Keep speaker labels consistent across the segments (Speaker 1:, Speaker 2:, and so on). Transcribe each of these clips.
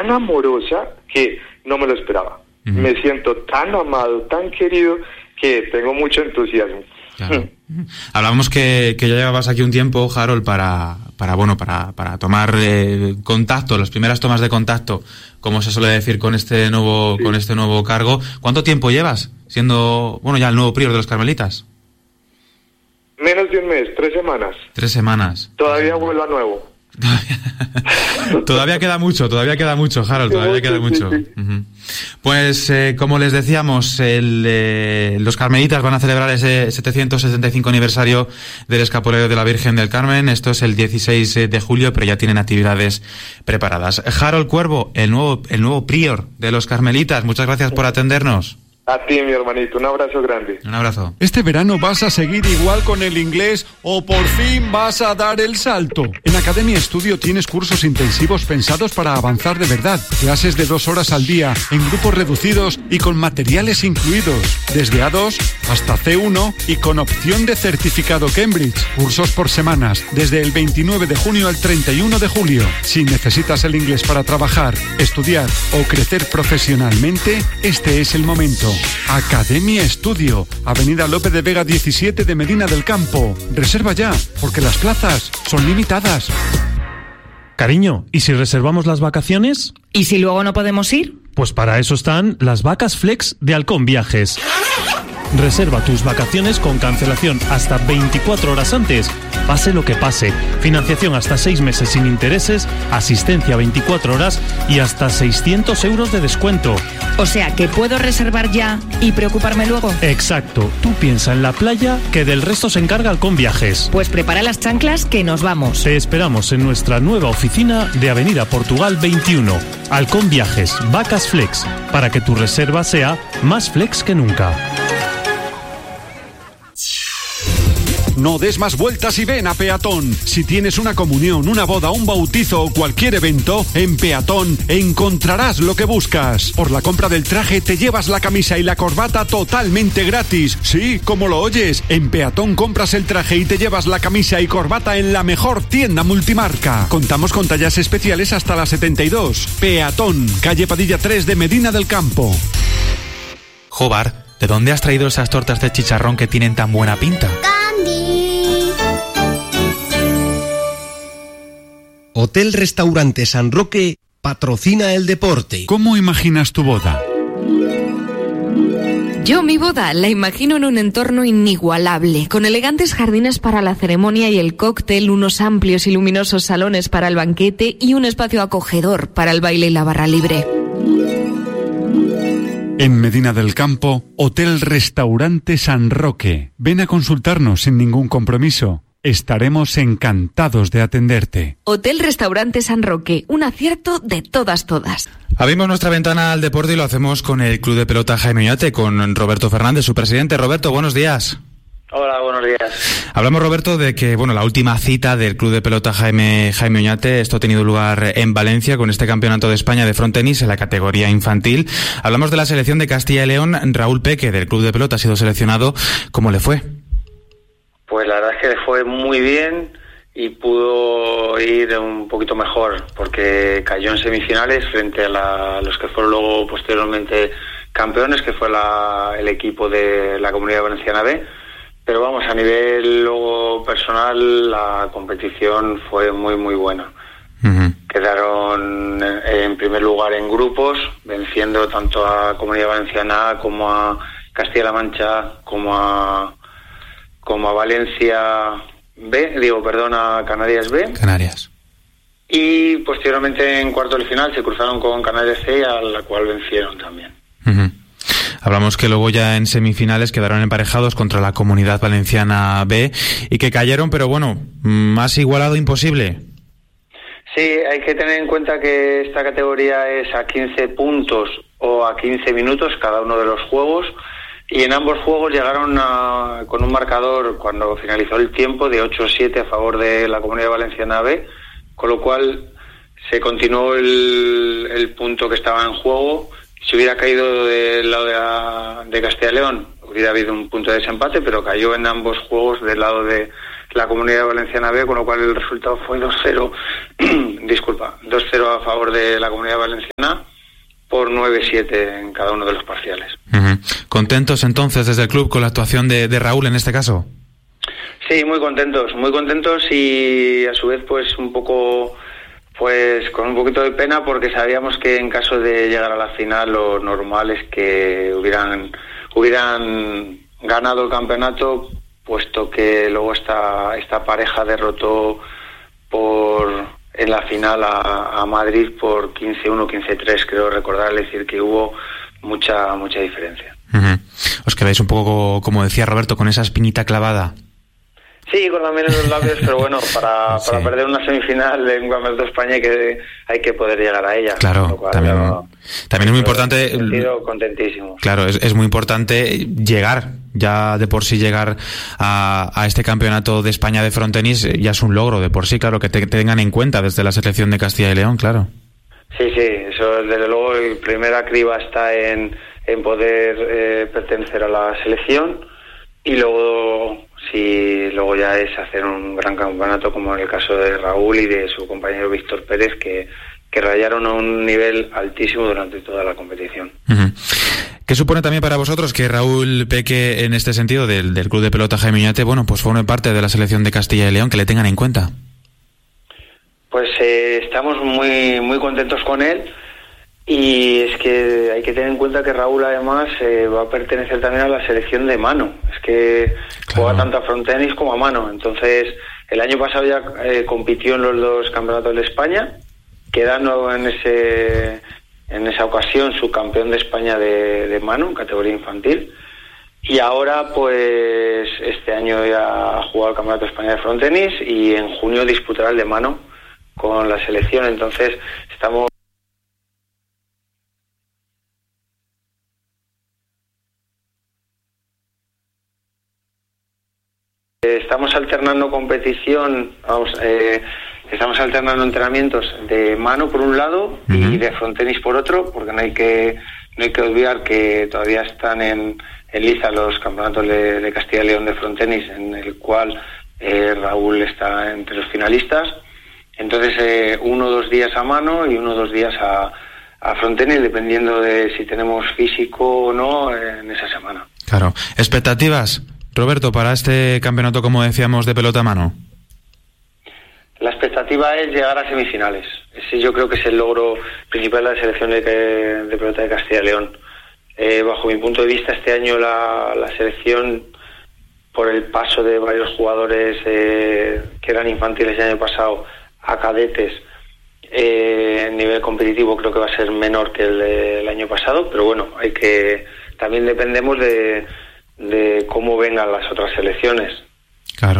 Speaker 1: tan amorosa que no me lo esperaba. Me siento tan amado, tan querido, que tengo mucho entusiasmo.
Speaker 2: Claro. Hablábamos que ya llevabas aquí un tiempo, Harold, para tomar contacto, las primeras tomas de contacto, como se suele decir, con este nuevo cargo. ¿Cuánto tiempo llevas siendo, ya el nuevo prior de los Carmelitas?
Speaker 1: Menos de un mes, 3 semanas.
Speaker 2: 3 semanas.
Speaker 1: Todavía vuelvo a nuevo.
Speaker 2: Todavía queda mucho, Harold, todavía queda mucho.
Speaker 1: Sí.
Speaker 2: Uh-huh. Pues como les decíamos, los Carmelitas van a celebrar ese 775 aniversario del escapulario de la Virgen del Carmen. Esto es el 16 de julio, pero ya tienen actividades preparadas. Harold Cuervo, el nuevo prior de los Carmelitas, muchas gracias por atendernos.
Speaker 1: A ti, mi hermanito, un abrazo grande.
Speaker 2: Un abrazo.
Speaker 3: ¿Este verano vas a seguir igual con el inglés o por fin vas a dar el salto? En Academia Studio tienes cursos intensivos pensados para avanzar de verdad. Clases de 2 horas al día, en grupos reducidos y con materiales incluidos. Desde A2 hasta C1 y con opción de certificado Cambridge. Cursos por semanas, desde el 29 de junio al 31 de julio. Si necesitas el inglés para trabajar, estudiar o crecer profesionalmente, este es el momento. Academia Studio, Avenida Lope de Vega 17 de Medina del Campo. Reserva ya, porque las plazas son limitadas.
Speaker 4: Cariño, ¿y si reservamos las vacaciones?
Speaker 5: ¿Y si luego no podemos ir?
Speaker 4: Pues para eso están las vacas Flex de Halcón Viajes. Reserva tus vacaciones con cancelación hasta 24 horas antes, pase lo que pase. Financiación hasta 6 meses sin intereses, asistencia 24 horas y hasta 600 euros de descuento.
Speaker 5: O sea, que puedo reservar ya y preocuparme luego.
Speaker 4: Exacto. Tú piensa en la playa, que del resto se encarga Halcón Viajes.
Speaker 5: Pues prepara las chanclas que nos vamos.
Speaker 4: Te esperamos en nuestra nueva oficina de Avenida Portugal 21. Halcón Viajes, vacas Flex, para que tu reserva sea más flex que nunca.
Speaker 3: No des más vueltas y ven a Peatón. Si tienes una comunión, una boda, un bautizo o cualquier evento, en Peatón encontrarás lo que buscas. Por la compra del traje te llevas la camisa y la corbata totalmente gratis. Sí, como lo oyes, en Peatón compras el traje y te llevas la camisa y corbata en la mejor tienda multimarca. Contamos con tallas especiales hasta la 72. Peatón, calle Padilla 3 de Medina del Campo.
Speaker 2: Jobar, ¿de dónde has traído esas tortas de chicharrón que tienen tan buena pinta?
Speaker 6: Hotel Restaurante San Roque patrocina el deporte.
Speaker 3: ¿Cómo imaginas tu boda?
Speaker 7: Yo mi boda la imagino en un entorno inigualable, con elegantes jardines para la ceremonia y el cóctel, unos amplios y luminosos salones para el banquete y un espacio acogedor para el baile y la barra libre.
Speaker 3: En Medina del Campo, Hotel Restaurante San Roque. Ven a consultarnos sin ningún compromiso. Estaremos encantados de atenderte.
Speaker 7: Hotel Restaurante San Roque, un acierto de todas.
Speaker 2: Abrimos nuestra ventana al deporte y lo hacemos con el Club de Pelota Jaime Oñate, con Roberto Fernández, su presidente. Roberto, buenos días.
Speaker 8: Hola, buenos días.
Speaker 2: Hablamos, Roberto, de que la última cita del Club de Pelota Jaime Oñate, esto ha tenido lugar en Valencia con este Campeonato de España de frontenis en la categoría infantil. Hablamos de la selección de Castilla y León. Raúl Peque, del Club de Pelota, ha sido seleccionado. ¿Cómo le fue?
Speaker 8: Pues la verdad es que le fue muy bien y pudo ir un poquito mejor porque cayó en semifinales frente a los que fueron luego posteriormente campeones, que fue el equipo de la Comunidad Valenciana B. Pero vamos, a nivel luego personal la competición fue muy muy buena. Uh-huh. Quedaron en primer lugar en grupos, venciendo tanto a Comunidad Valenciana como a Castilla-La Mancha como a Valencia a Canarias B.
Speaker 2: Canarias.
Speaker 8: Y posteriormente en cuartos de final se cruzaron con Canarias C, a la cual vencieron también.
Speaker 2: Uh-huh. Hablamos que luego ya en semifinales quedaron emparejados contra la Comunidad Valenciana B y que cayeron, pero más igualado imposible.
Speaker 8: Sí, hay que tener en cuenta que esta categoría es a 15 puntos o a 15 minutos cada uno de los juegos. Y en ambos juegos llegaron con un marcador, cuando finalizó el tiempo, de 8-7 a favor de la Comunidad Valenciana B, con lo cual se continuó el punto que estaba en juego. Si hubiera caído del lado de Castilla y León, hubiera habido un punto de desempate, pero cayó en ambos juegos del lado de la Comunidad Valenciana B, con lo cual el resultado fue 2-0, 2-0 a favor de la Comunidad Valenciana por 9-7 en cada uno de los parciales.
Speaker 2: ¿Contentos entonces desde el club con la actuación de Raúl en este caso?
Speaker 8: Sí, muy contentos y a su vez pues un poco, pues con un poquito de pena, porque sabíamos que en caso de llegar a la final lo normal es que hubieran ganado el campeonato, puesto que luego esta pareja derrotó en la final a Madrid por 15-1, 15-3, creo recordar, es decir, que hubo mucha diferencia.
Speaker 2: Os quedáis un poco, como decía Roberto, con esa espinita clavada.
Speaker 8: Sí, con la miel en los labios, pero bueno, para perder una semifinal en Campeonato de España hay que poder llegar a ella.
Speaker 2: Claro, también es muy importante.
Speaker 8: Contentísimo.
Speaker 2: Claro, es muy importante llegar a este Campeonato de España de frontenis, ya es un logro de por sí, claro, que te tengan en cuenta desde la selección de Castilla y León, claro.
Speaker 8: Sí, eso desde luego el primera criba está en poder pertenecer a la selección, y luego ya es hacer un gran campeonato, como en el caso de Raúl y de su compañero Víctor Pérez, que rayaron a un nivel altísimo durante toda la competición.
Speaker 2: ¿Qué supone también para vosotros que Raúl Peque, en este sentido, del Club de Pelota Jaime Oñate, pues forme parte de la selección de Castilla y León, que le tengan en cuenta?
Speaker 8: Pues estamos muy, muy contentos con él. Y es que hay que tener en cuenta que Raúl además va a pertenecer también a la selección de mano. Es que juega tanto a frontenis como a mano. Entonces, el año pasado ya compitió en los 2 campeonatos de España, quedando en esa ocasión subcampeón de España de mano, en categoría infantil. Y ahora, pues, este año ya ha jugado el Campeonato de España de frontenis y en junio disputará el de mano con la selección. Entonces, estamos alternando competición, estamos alternando entrenamientos de mano por un lado y de frontenis por otro, porque no hay que olvidar que todavía están en liza los campeonatos de Castilla y León de frontenis, en el cual Raúl está entre los finalistas. Entonces 1 o 2 días a mano y 1 o 2 días a frontenis, dependiendo de si tenemos físico o no en esa semana.
Speaker 2: Claro. ¿Expectativas, Roberto, para este campeonato, como decíamos, de pelota a mano?
Speaker 8: La expectativa es llegar a semifinales. Ese yo creo que es el logro principal de la selección de pelota de Castilla y León. Bajo mi punto de vista, este año la selección, por el paso de varios jugadores que eran infantiles el año pasado a cadetes, en nivel competitivo creo que va a ser menor que el año pasado, pero bueno, también dependemos de cómo vengan las otras selecciones.
Speaker 2: Claro.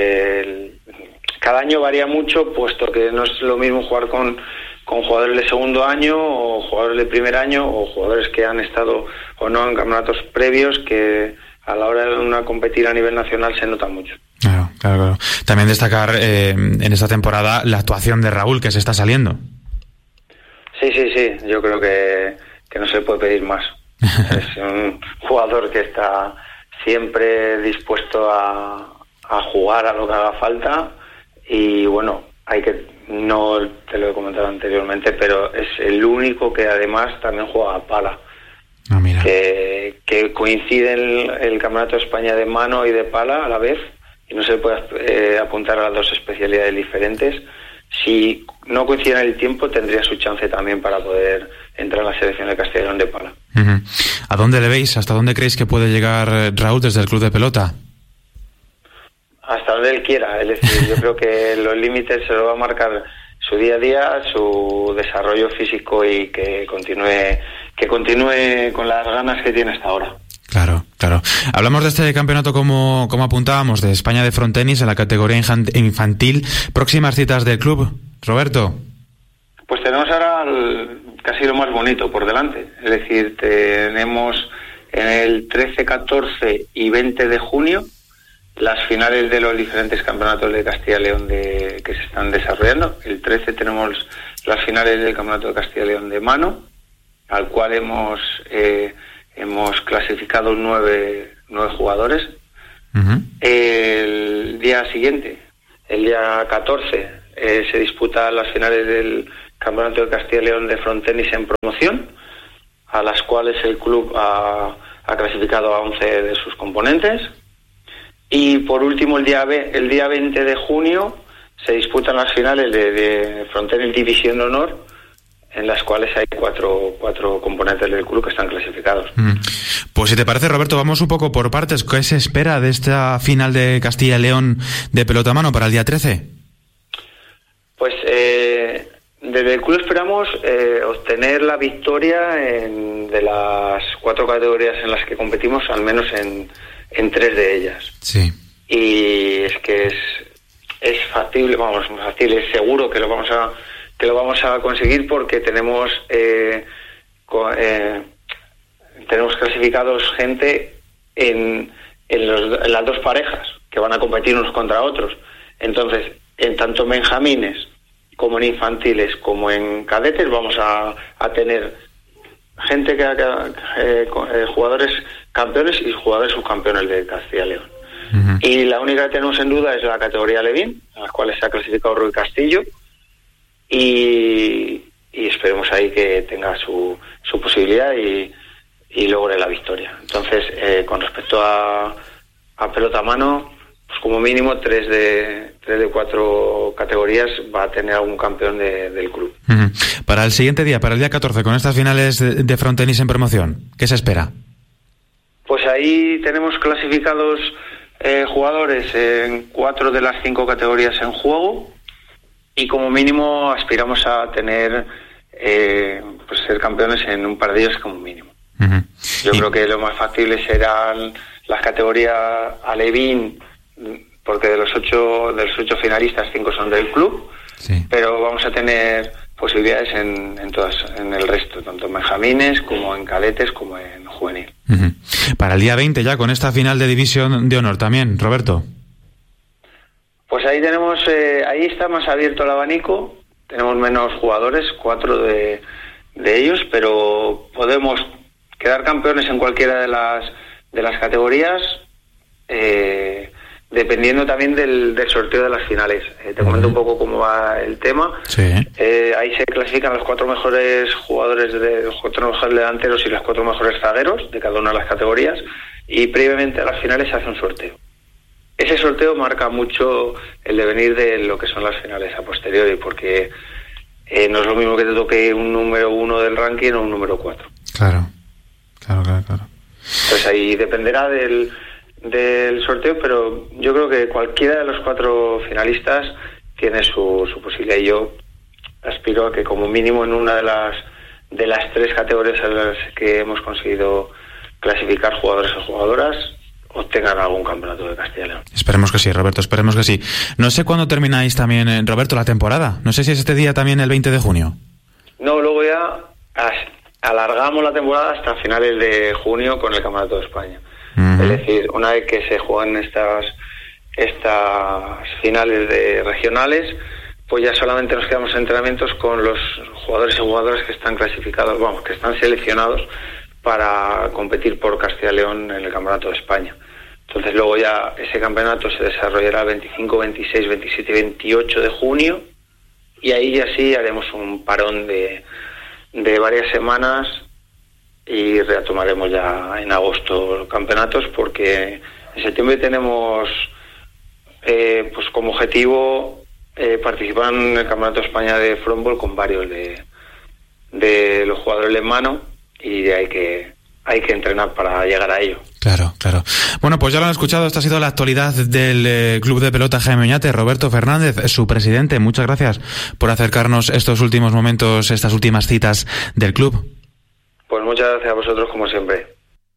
Speaker 8: Cada año varía mucho, puesto que no es lo mismo jugar con jugadores de segundo año o jugadores de primer año o jugadores que han estado o no en campeonatos previos, que a la hora de competir a nivel nacional se nota mucho.
Speaker 2: Claro. También destacar en esta temporada la actuación de Raúl, que se está saliendo.
Speaker 8: Sí, yo creo que no se puede pedir más. Es un jugador que está siempre dispuesto a jugar a lo que haga falta, y bueno, no te lo he comentado anteriormente, pero es el único que además también juega a pala.
Speaker 2: Mira.
Speaker 8: Que coincide el Campeonato de España de mano y de pala a la vez, y no se puede apuntar a las 2 especialidades diferentes. Si no coincide en el tiempo, tendría su chance también para poder entrar en la selección de Castilla y León de pala.
Speaker 2: ¿A dónde le veis? ¿Hasta dónde creéis que puede llegar Raúl desde el Club de Pelota?
Speaker 8: Hasta donde él quiera, es decir, yo creo que los límites se lo va a marcar su día a día, su desarrollo físico, y que continúe con las ganas que tiene hasta ahora.
Speaker 2: Claro. Hablamos de este campeonato, como apuntábamos, de España de frontenis en la categoría infantil. ¿Próximas citas del club, Roberto?
Speaker 8: Pues tenemos ahora casi lo más bonito por delante. Es decir, tenemos en el 13, 14 y 20 de junio las finales de los diferentes campeonatos de Castilla y León que se están desarrollando. El 13 tenemos las finales del Campeonato de Castilla y León de mano, al cual hemos clasificado 9 jugadores, El día siguiente, el día 14, se disputan las finales del Campeonato de Castilla y León de frontenis en promoción, a las cuales el club ha clasificado a 11 de sus componentes. Y por último, el día 20 de junio se disputan las finales de frontenis División de Honor, en las cuales hay cuatro componentes del club que están clasificados.
Speaker 2: Pues si te parece, Roberto, vamos un poco por partes. ¿Qué se espera de esta final de Castilla y León de pelota a mano para el día 13?
Speaker 8: Pues desde el club esperamos obtener la victoria de las 4 categorías en las que competimos, al menos en 3 de ellas.
Speaker 2: Sí.
Speaker 8: Y es que es factible, es seguro que lo vamos a conseguir, porque tenemos clasificados gente en las 2 parejas que van a competir unos contra otros. Entonces, en tanto en benjamines como en infantiles como en cadetes vamos a tener gente jugadores campeones y jugadores subcampeones de Castilla y León. Y la única que tenemos en duda es la categoría Levín, en la cual se ha clasificado Rui Castillo, y esperemos ahí que tenga su posibilidad y logre la victoria. Entonces, con respecto a pelota a mano, pues como mínimo 3 de 4 categorías va a tener algún campeón del club.
Speaker 2: Para el siguiente día, para el día 14, con estas finales de frontenis en promoción, ¿qué se espera?
Speaker 8: Pues ahí tenemos clasificados jugadores en 4 de las 5 categorías en juego, y como mínimo aspiramos a tener pues ser campeones en un par de ellos como mínimo. Yo creo que lo más factible serán las categorías Alevín, porque de los 8 finalistas 5 son del club, sí. Pero vamos a tener posibilidades en todas, en el resto, tanto en benjamines como en cadetes como en juvenil.
Speaker 2: Para el día 20 ya, con esta final de División de Honor también, Roberto.
Speaker 8: Pues ahí tenemos, ahí está más abierto el abanico, tenemos menos jugadores, 4 de ellos, pero podemos quedar campeones en cualquiera de las categorías, dependiendo también del sorteo de las finales. Te comento un poco cómo va el tema.
Speaker 2: Sí.
Speaker 8: Ahí se clasifican los 4 mejores jugadores, los 4 mejores delanteros y los 4 mejores zagueros de cada una de las categorías, y previamente a las finales se hace un sorteo. Ese sorteo marca mucho el devenir de lo que son las finales a posteriori, porque no es lo mismo que te toque un número 1 del ranking o un número 4.
Speaker 2: Claro.
Speaker 8: Pues ahí dependerá del sorteo, pero yo creo que cualquiera de los 4 finalistas tiene su posibilidad, y yo aspiro a que como mínimo en una de las 3 categorías en las que hemos conseguido clasificar jugadores o jugadoras obtengan algún campeonato de Castilla y León.
Speaker 2: Esperemos que sí, Roberto, esperemos que sí. No sé cuándo termináis también, Roberto, la temporada. No sé si es este día también, el 20 de junio.
Speaker 8: No, luego ya alargamos la temporada hasta finales de junio con el Campeonato de España. Es decir, una vez que se juegan estas finales de regionales, pues ya solamente nos quedamos en entrenamientos con los jugadores y jugadoras que están clasificados, que están seleccionados para competir por Castilla y León en el Campeonato de España. Entonces luego ya ese campeonato se desarrollará el 25, 26, 27 y 28 de junio, y ahí ya sí haremos un parón de varias semanas y retomaremos ya en agosto los campeonatos, porque en septiembre tenemos pues como objetivo participar en el Campeonato de España de fútbol con varios de los jugadores en mano, y hay que entrenar para llegar a ello.
Speaker 2: Claro. Bueno, pues ya lo han escuchado, esta ha sido la actualidad del Club de Pelota Jaime Oñate. Roberto Fernández, su presidente, muchas gracias por acercarnos estos últimos momentos, estas últimas citas del club.
Speaker 8: Pues muchas gracias a vosotros, como siempre.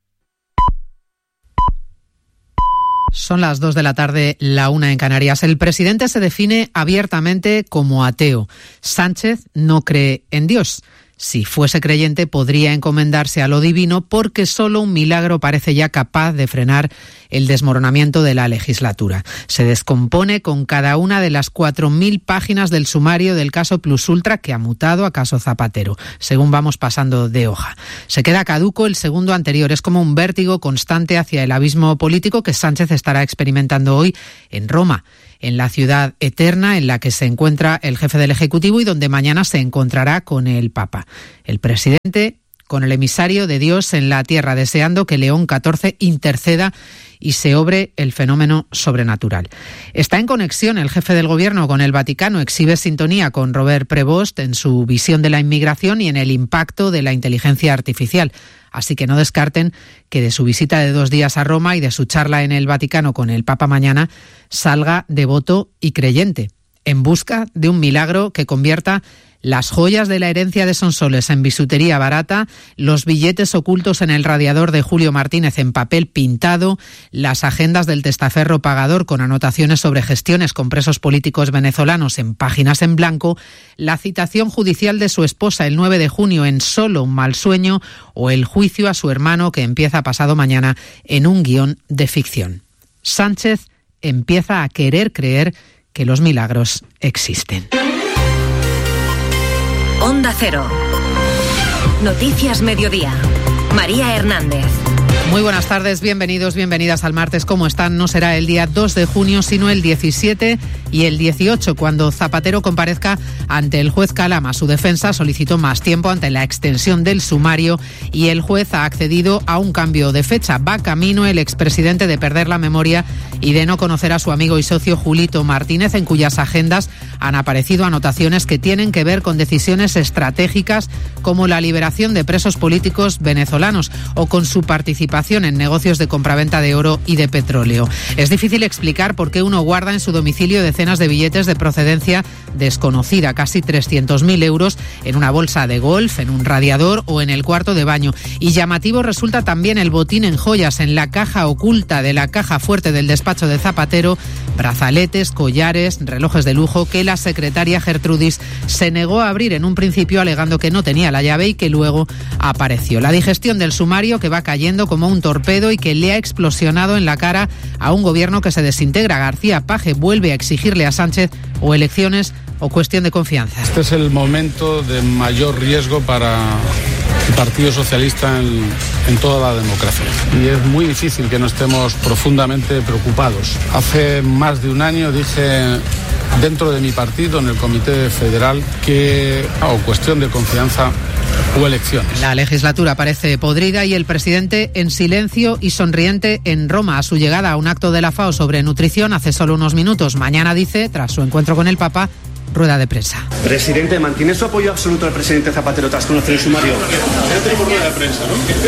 Speaker 9: Son las 2 de la tarde, la 1 en Canarias. El presidente se define abiertamente como ateo. Sánchez no cree en Dios. si fuese creyente, podría encomendarse a lo divino, porque solo un milagro parece ya capaz de frenar el desmoronamiento de la legislatura. Se descompone con cada una de las 4.000 páginas del sumario del caso Plus Ultra, que ha mutado a caso Zapatero, según vamos pasando de hoja. Se queda caduco el segundo anterior. Es como un vértigo constante hacia el abismo político que Sánchez estará experimentando hoy en Roma, en la ciudad eterna en la que se encuentra el jefe del Ejecutivo y donde mañana se encontrará con el Papa. El presidente con el emisario de Dios en la tierra, deseando que León XIV interceda y se obre el fenómeno sobrenatural. Está en conexión el jefe del gobierno con el Vaticano, exhibe sintonía con Robert Prevost en su visión de la inmigración y en el impacto de la inteligencia artificial. Así que no descarten que de su visita de 2 días a Roma y de su charla en el Vaticano con el Papa mañana salga devoto y creyente, en busca de un milagro que convierta las joyas de la herencia de Sonsoles en bisutería barata, los billetes ocultos en el radiador de Julio Martínez en papel pintado, las agendas del testaferro pagador con anotaciones sobre gestiones con presos políticos venezolanos en páginas en blanco, la citación judicial de su esposa el 9 de junio en Solo un mal sueño o el juicio a su hermano que empieza pasado mañana en un guión de ficción. Sánchez empieza a querer creer que los milagros existen.
Speaker 10: Onda Cero. Noticias Mediodía. María Hernández.
Speaker 9: Muy buenas tardes, bienvenidos, bienvenidas al martes. ¿Cómo están? No será el día 2 de junio, sino el 17 y el 18, cuando Zapatero comparezca ante el juez Calama. Su defensa solicitó más tiempo ante la extensión del sumario y el juez ha accedido a un cambio de fecha. Va camino el expresidente de perder la memoria y de no conocer a su amigo y socio Julito Martínez, en cuyas agendas han aparecido anotaciones que tienen que ver con decisiones estratégicas como la liberación de presos políticos venezolanos o con su participación en negocios de compraventa de oro y de petróleo. Es difícil explicar por qué uno guarda en su domicilio decenas de billetes de procedencia desconocida, casi 300.000 euros, en una bolsa de golf, en un radiador o en el cuarto de baño. Y llamativo resulta también el botín en joyas en la caja oculta de la caja fuerte del despacho de Zapatero, brazaletes, collares, relojes de lujo que la secretaria Gertrudis se negó a abrir en un principio alegando que no tenía la llave y que luego apareció. La digestión del sumario que va cayendo como un torpedo y que le ha explosionado en la cara a un gobierno que se desintegra. García Paje vuelve a exigirle a Sánchez o elecciones o cuestión de confianza.
Speaker 11: Este es el momento de mayor riesgo para el Partido Socialista en toda la democracia. Y es muy difícil que no estemos profundamente preocupados. Hace más de un año dije dentro de mi partido, en el Comité Federal, que cuestión de confianza o elecciones.
Speaker 9: La legislatura parece podrida y el presidente en silencio y sonriente en Roma. A su llegada a un acto de la FAO sobre nutrición hace solo unos minutos. Mañana dice, tras su encuentro con el Papa, rueda de prensa.
Speaker 12: Presidente, ¿mantiene su apoyo absoluto al presidente Zapatero tras conocer el sumario? Ya tenemos rueda de prensa,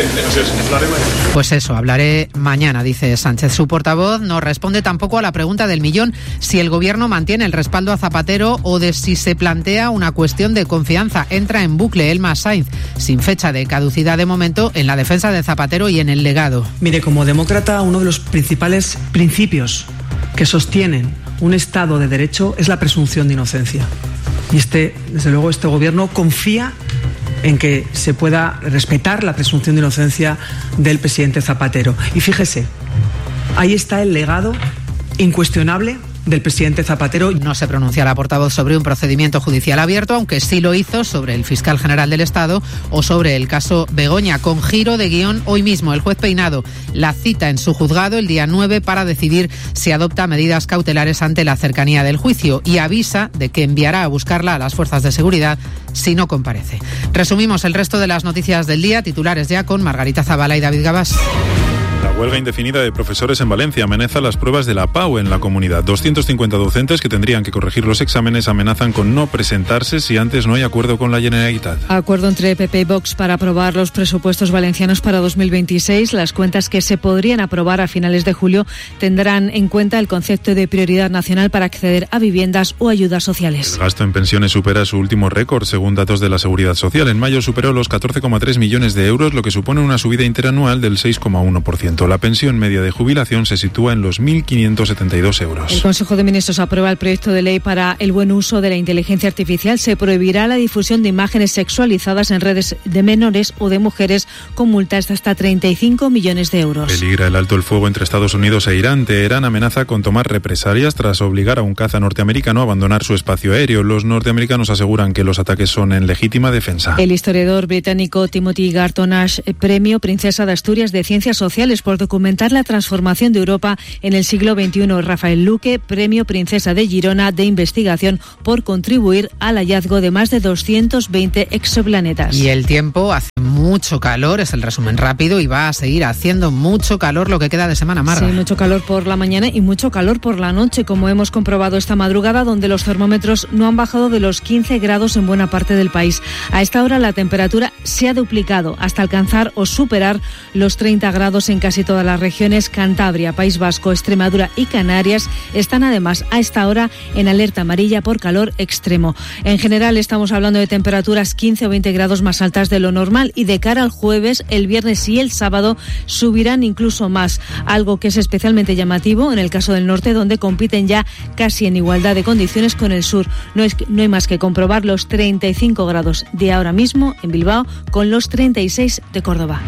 Speaker 12: ¿no?
Speaker 9: Pues eso, hablaré mañana, dice Sánchez. Su portavoz no responde tampoco a la pregunta del millón, si el gobierno mantiene el respaldo a Zapatero o de si se plantea una cuestión de confianza. Entra en bucle Elma Sainz, sin fecha de caducidad de momento, en la defensa de Zapatero y en el legado.
Speaker 13: Mire, como demócrata, uno de los principales principios que sostienen un Estado de Derecho es la presunción de inocencia. Y desde luego, este gobierno confía en que se pueda respetar la presunción de inocencia del presidente Zapatero. Y fíjese, ahí está el legado incuestionable del presidente Zapatero.
Speaker 9: No se pronuncia la portavoz sobre un procedimiento judicial abierto, aunque sí lo hizo sobre el fiscal general del Estado o sobre el caso Begoña. Con giro de guión, hoy mismo el juez Peinado la cita en su juzgado el día 9 para decidir si adopta medidas cautelares ante la cercanía del juicio y avisa de que enviará a buscarla a las fuerzas de seguridad si no comparece. Resumimos el resto de las noticias del día, titulares ya con Margarita Zavala y David Gabás.
Speaker 14: La huelga indefinida de profesores en Valencia amenaza las pruebas de la PAU en la comunidad. 250 docentes que tendrían que corregir los exámenes amenazan con no presentarse si antes no hay acuerdo con la Generalitat.
Speaker 15: Acuerdo entre PP y Vox para aprobar los presupuestos valencianos para 2026. Las cuentas que se podrían aprobar a finales de julio tendrán en cuenta el concepto de prioridad nacional para acceder a viviendas o ayudas sociales.
Speaker 14: El gasto en pensiones supera su último récord, según datos de la Seguridad Social. En mayo superó los 14,3 millones de euros, lo que supone una subida interanual del 6,1%. alto. La pensión media de jubilación se sitúa en los 1.572 euros.
Speaker 15: El Consejo de Ministros aprueba el proyecto de ley para el buen uso de la inteligencia artificial. Se prohibirá la difusión de imágenes sexualizadas en redes de menores o de mujeres con multas de hasta 35 millones de euros.
Speaker 14: Peligra el alto el fuego entre Estados Unidos e Irán. Teherán amenaza con tomar represalias tras obligar a un caza norteamericano a abandonar su espacio aéreo. Los norteamericanos aseguran que los ataques son en legítima defensa.
Speaker 15: El historiador británico Timothy Garton Ash, premio Princesa de Asturias de Ciencias Sociales por documentar la transformación de Europa en el siglo XXI. Rafael Luque, premio Princesa de Girona de Investigación por contribuir al hallazgo de más de 220 exoplanetas.
Speaker 9: Y el tiempo, hace mucho calor, es el resumen rápido, y va a seguir haciendo mucho calor lo que queda de semana, Marga.
Speaker 15: Sí, mucho calor por la mañana y mucho calor por la noche, como hemos comprobado esta madrugada, donde los termómetros no han bajado de los 15 grados en buena parte del país. A esta hora la temperatura se ha duplicado hasta alcanzar o superar los 30 grados en casi todas las regiones. Cantabria, País Vasco, Extremadura y Canarias están además a esta hora en alerta amarilla por calor extremo. En general estamos hablando de temperaturas 15 o 20 grados más altas de lo normal, y de cara al jueves, el viernes y el sábado subirán incluso más, algo que es especialmente llamativo en el caso del norte, donde compiten ya casi en igualdad de condiciones con el sur. No hay más que comprobar los 35 grados de ahora mismo en Bilbao con los 36 de Córdoba.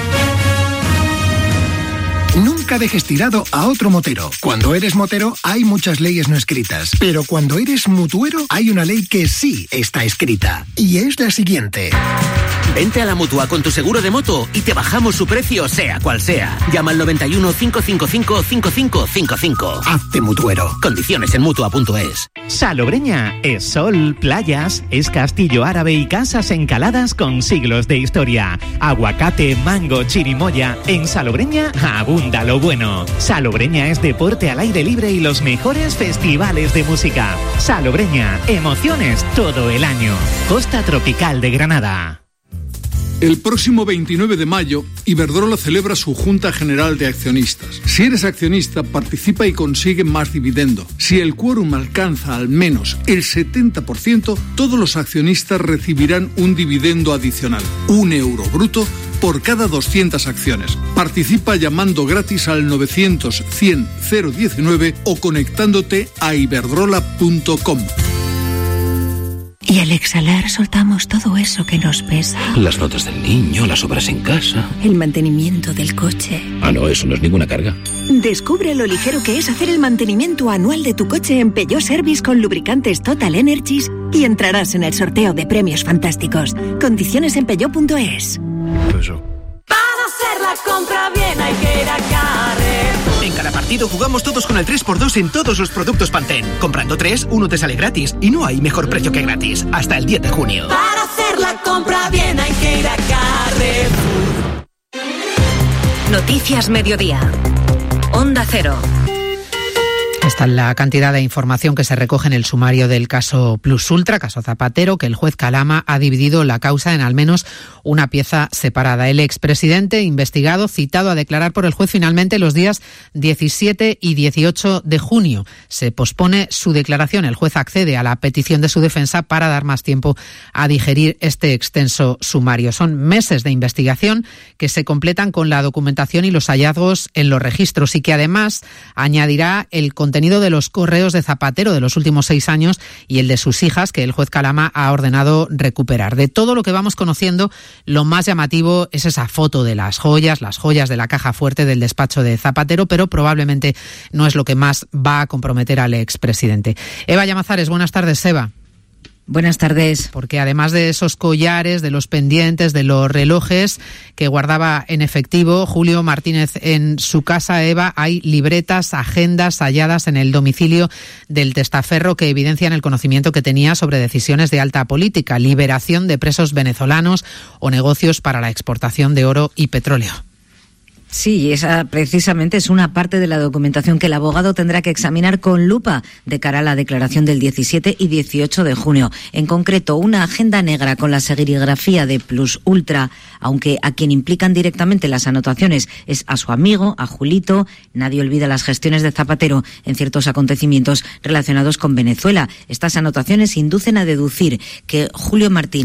Speaker 16: Nunca dejes tirado a otro motero. Cuando eres motero hay muchas leyes no escritas, pero cuando eres mutuero hay una ley que sí está escrita, y es la siguiente.
Speaker 17: Vente a la Mutua con tu seguro de moto y te bajamos su precio sea cual sea. Llama al 91 555 5555.
Speaker 16: Hazte mutuero.
Speaker 17: Condiciones en Mutua.es.
Speaker 18: Salobreña es sol, playas, es castillo árabe y casas encaladas con siglos de historia. Aguacate, mango, chirimoya. En Salobreña abunda lo bueno. Salobreña es deporte al aire libre y los mejores festivales de música. Salobreña, emociones todo el año. Costa Tropical de Granada.
Speaker 3: El próximo 29 de mayo, Iberdrola celebra su Junta General de Accionistas. Si eres accionista, participa y consigue más dividendo. Si el quórum alcanza al menos el 70%, todos los accionistas recibirán un dividendo adicional, €1 bruto por cada 200 acciones. Participa llamando gratis al 900 100 019 o conectándote a iberdrola.com.
Speaker 19: Y al exhalar soltamos todo eso que nos pesa.
Speaker 20: Las notas del niño, las obras en casa.
Speaker 19: El mantenimiento del coche.
Speaker 20: Ah, no, eso no es ninguna carga.
Speaker 19: Descubre lo ligero que es hacer el mantenimiento anual de tu coche en Peugeot Service con lubricantes Total Energies y entrarás en el sorteo de premios fantásticos. Condiciones en Peugeot.es.
Speaker 21: Para hacer la compra bien hay que ir a Carrer.
Speaker 22: En cada partido jugamos todos con el 3x2 en todos los productos Pantene. Comprando 3, uno te sale gratis. Y no hay mejor precio que gratis. Hasta el 10 de junio.
Speaker 21: Para hacer la compra bien hay que ir a Carrer.
Speaker 10: Noticias Mediodía. Onda Cero.
Speaker 9: Esta es la cantidad de información que se recoge en el sumario del caso Plus Ultra, caso Zapatero, que el juez Calama ha dividido la causa en al menos una pieza separada. El expresidente investigado, citado a declarar por el juez finalmente los días 17 y 18 de junio. Se pospone su declaración. El juez accede a la petición de su defensa para dar más tiempo a digerir este extenso sumario. Son meses de investigación que se completan con la documentación y los hallazgos en los registros, y que además añadirá el contenido de los correos de Zapatero de los últimos 6 años y el de sus hijas, que el juez Calama ha ordenado recuperar. De todo lo que vamos conociendo, lo más llamativo es esa foto de las joyas de la caja fuerte del despacho de Zapatero, pero probablemente no es lo que más va a comprometer al expresidente. Eva Llamazares, buenas tardes, Eva.
Speaker 23: Buenas tardes.
Speaker 9: Porque además de esos collares, de los pendientes, de los relojes que guardaba en efectivo Julio Martínez en su casa, Eva, hay libretas, agendas halladas en el domicilio del testaferro que evidencian el conocimiento que tenía sobre decisiones de alta política, liberación de presos venezolanos o negocios para la exportación de oro y petróleo.
Speaker 23: Sí, esa precisamente es una parte de la documentación que el abogado tendrá que examinar con lupa de cara a la declaración del 17 y 18 de junio. En concreto, una agenda negra con la serigrafía de Plus Ultra, aunque a quien implican directamente las anotaciones es a su amigo, a Julito. Nadie olvida las gestiones de Zapatero en ciertos acontecimientos relacionados con Venezuela. Estas anotaciones inducen a deducir que Julio Martínez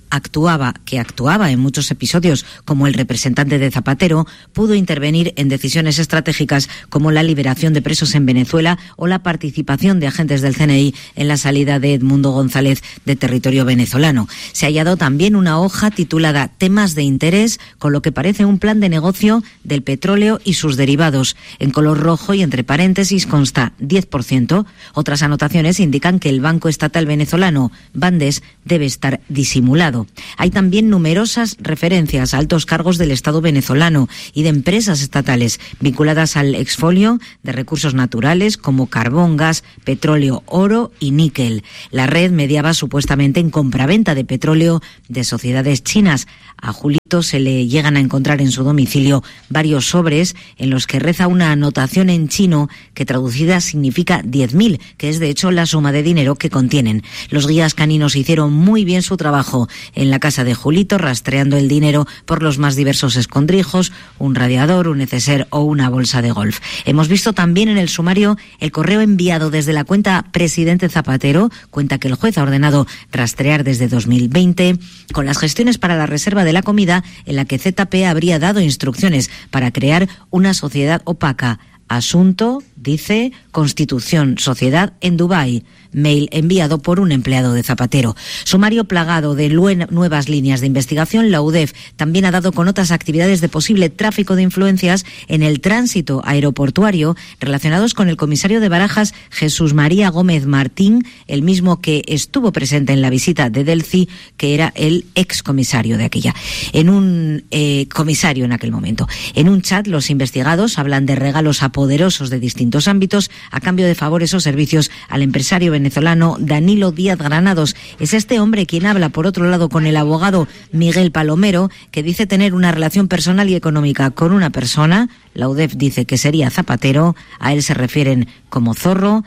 Speaker 23: que actuaba en muchos episodios como el representante de Zapatero, pudo intervenir en decisiones estratégicas como la liberación de presos en Venezuela o la participación de agentes del CNI en la salida de Edmundo González de territorio venezolano. Se ha hallado también una hoja titulada Temas de interés, con lo que parece un plan de negocio del petróleo y sus derivados. En color rojo y entre paréntesis consta 10%. Otras anotaciones indican que el Banco Estatal venezolano, Bandes, debe estar disimulado. Hay también numerosas referencias a altos cargos del Estado venezolano y de empresas estatales vinculadas al exfolio de recursos naturales como carbón, gas, petróleo, oro y níquel. La red mediaba supuestamente en compraventa de petróleo de sociedades chinas. A Julito se le llegan a encontrar en su domicilio varios sobres en los que reza una anotación en chino que traducida significa 10.000, que es de hecho la suma de dinero que contienen. Los guías caninos hicieron muy bien su trabajo en la casa de Julito, rastreando el dinero por los más diversos escondrijos, un radiador, un neceser o una bolsa de golf. Hemos visto también en el sumario el correo enviado desde la cuenta Presidente Zapatero, cuenta que el juez ha ordenado rastrear desde 2020, con las gestiones para la reserva de la comida, en la que ZP habría dado instrucciones para crear una sociedad opaca. Asunto, dice, constitución, sociedad en Dubái. Mail enviado por un empleado de Zapatero. Sumario plagado de nuevas líneas de investigación. La UDEF también ha dado con otras actividades de posible tráfico de influencias en el tránsito aeroportuario relacionados con el comisario de Barajas, Jesús María Gómez Martín, el mismo que estuvo presente en la visita de Delci, que era el excomisario de aquella. En un comisario en aquel momento. En un chat, los investigados hablan de regalos a poderosos de distintos ámbitos a cambio de favores o servicios al empresario venezolano Danilo Díaz Granados. Es este hombre quien habla, por otro lado, con el abogado Miguel Palomero, que dice tener una relación personal y económica con una persona. La UDEF dice que sería Zapatero. A él se refieren como Zorro,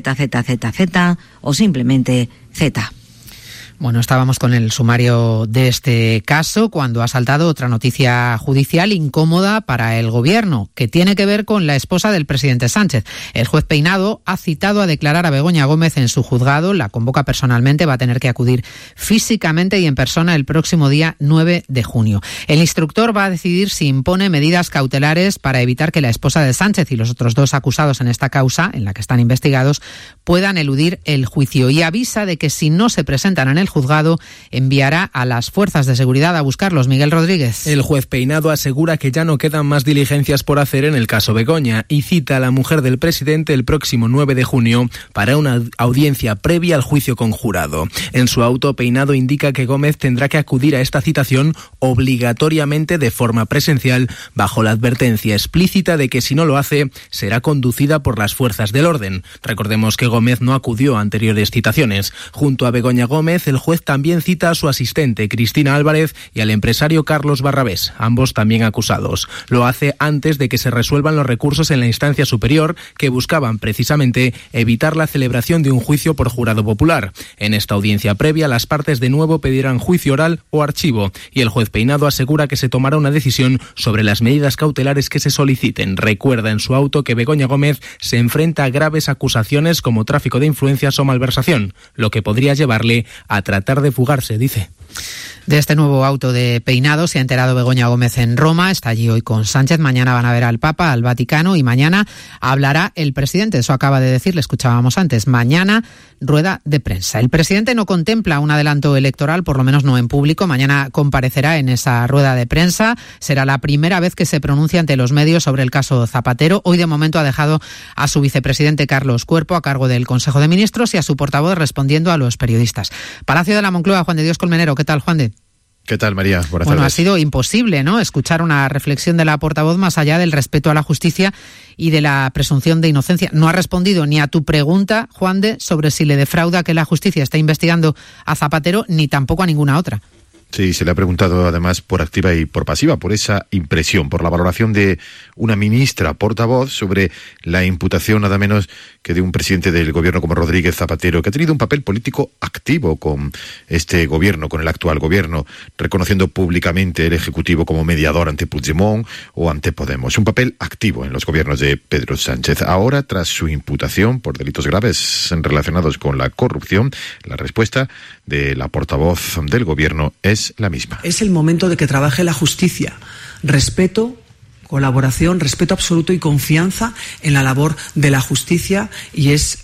Speaker 23: ZZZZ o simplemente Z.
Speaker 9: Bueno, estábamos con el sumario de este caso cuando ha saltado otra noticia judicial incómoda para el Gobierno, que tiene que ver con la esposa del presidente Sánchez. El juez Peinado ha citado a declarar a Begoña Gómez en su juzgado, la convoca personalmente, va a tener que acudir físicamente y en persona el próximo día 9 de junio. El instructor va a decidir si impone medidas cautelares para evitar que la esposa de Sánchez y los otros dos acusados en esta causa, en la que están investigados, puedan eludir el juicio, y avisa de que si no se presentan en el juzgado enviará a las fuerzas de seguridad a buscarlos. Miguel Rodríguez.
Speaker 1: El juez Peinado asegura que ya no quedan más diligencias por hacer en el caso Begoña y cita a la mujer del presidente el próximo 9 de junio para una audiencia previa al juicio conjurado. En su auto, Peinado indica que Gómez tendrá que acudir a esta citación obligatoriamente de forma presencial, bajo la advertencia explícita de que si no lo hace será conducida por las fuerzas del orden. Recordemos que Gómez no acudió a anteriores citaciones. Junto a Begoña Gómez, el juez también cita a su asistente Cristina Álvarez y al empresario Carlos Barrabés, ambos también acusados. Lo hace antes de que se resuelvan los recursos en la instancia superior que buscaban precisamente evitar la celebración de un juicio por jurado popular. En esta audiencia previa, las partes de nuevo pedirán juicio oral o archivo y el juez Peinado asegura que se tomará una decisión sobre las medidas cautelares que se soliciten. Recuerda en su auto que Begoña Gómez se enfrenta a graves acusaciones como tráfico de influencias o malversación, lo que podría llevarle a tratar de fugarse, dice.
Speaker 9: De este nuevo auto de Peinado se ha enterado Begoña Gómez en Roma, está allí hoy con Sánchez, mañana van a ver al Papa, al Vaticano, y mañana hablará el presidente, eso acaba de decir, le escuchábamos antes, mañana rueda de prensa. El presidente no contempla un adelanto electoral, por lo menos no en público, mañana comparecerá en esa rueda de prensa, será la primera vez que se pronuncia ante los medios sobre el caso Zapatero. Hoy de momento ha dejado a su vicepresidente Carlos Cuerpo a cargo del Consejo de Ministros y a su portavoz respondiendo a los periodistas. Palacio de la Moncloa, Juan de Dios Colmenero, ¿qué tal, Juan de?
Speaker 4: ¿Qué tal, María? Buenas
Speaker 9: tardes.
Speaker 4: Tardes.
Speaker 9: Ha sido imposible, ¿no?, escuchar una reflexión de la portavoz más allá del respeto a la justicia y de la presunción de inocencia. No ha respondido ni a tu pregunta, Juan de, sobre si le defrauda que la justicia está investigando a Zapatero, ni tampoco a ninguna otra.
Speaker 4: Sí, se le ha preguntado además por activa y por pasiva, por esa impresión, por la valoración de una ministra portavoz sobre la imputación nada menos que de un presidente del gobierno como Rodríguez Zapatero, que ha tenido un papel político activo con este gobierno, con el actual gobierno, reconociendo públicamente el Ejecutivo como mediador ante Puigdemont o ante Podemos. Un papel activo en los gobiernos de Pedro Sánchez. Ahora, tras su imputación por delitos graves relacionados con la corrupción, la respuesta de la portavoz del gobierno es es la misma.
Speaker 13: Es el momento de que trabaje la justicia. Respeto, colaboración, respeto absoluto y confianza en la labor de la justicia, y es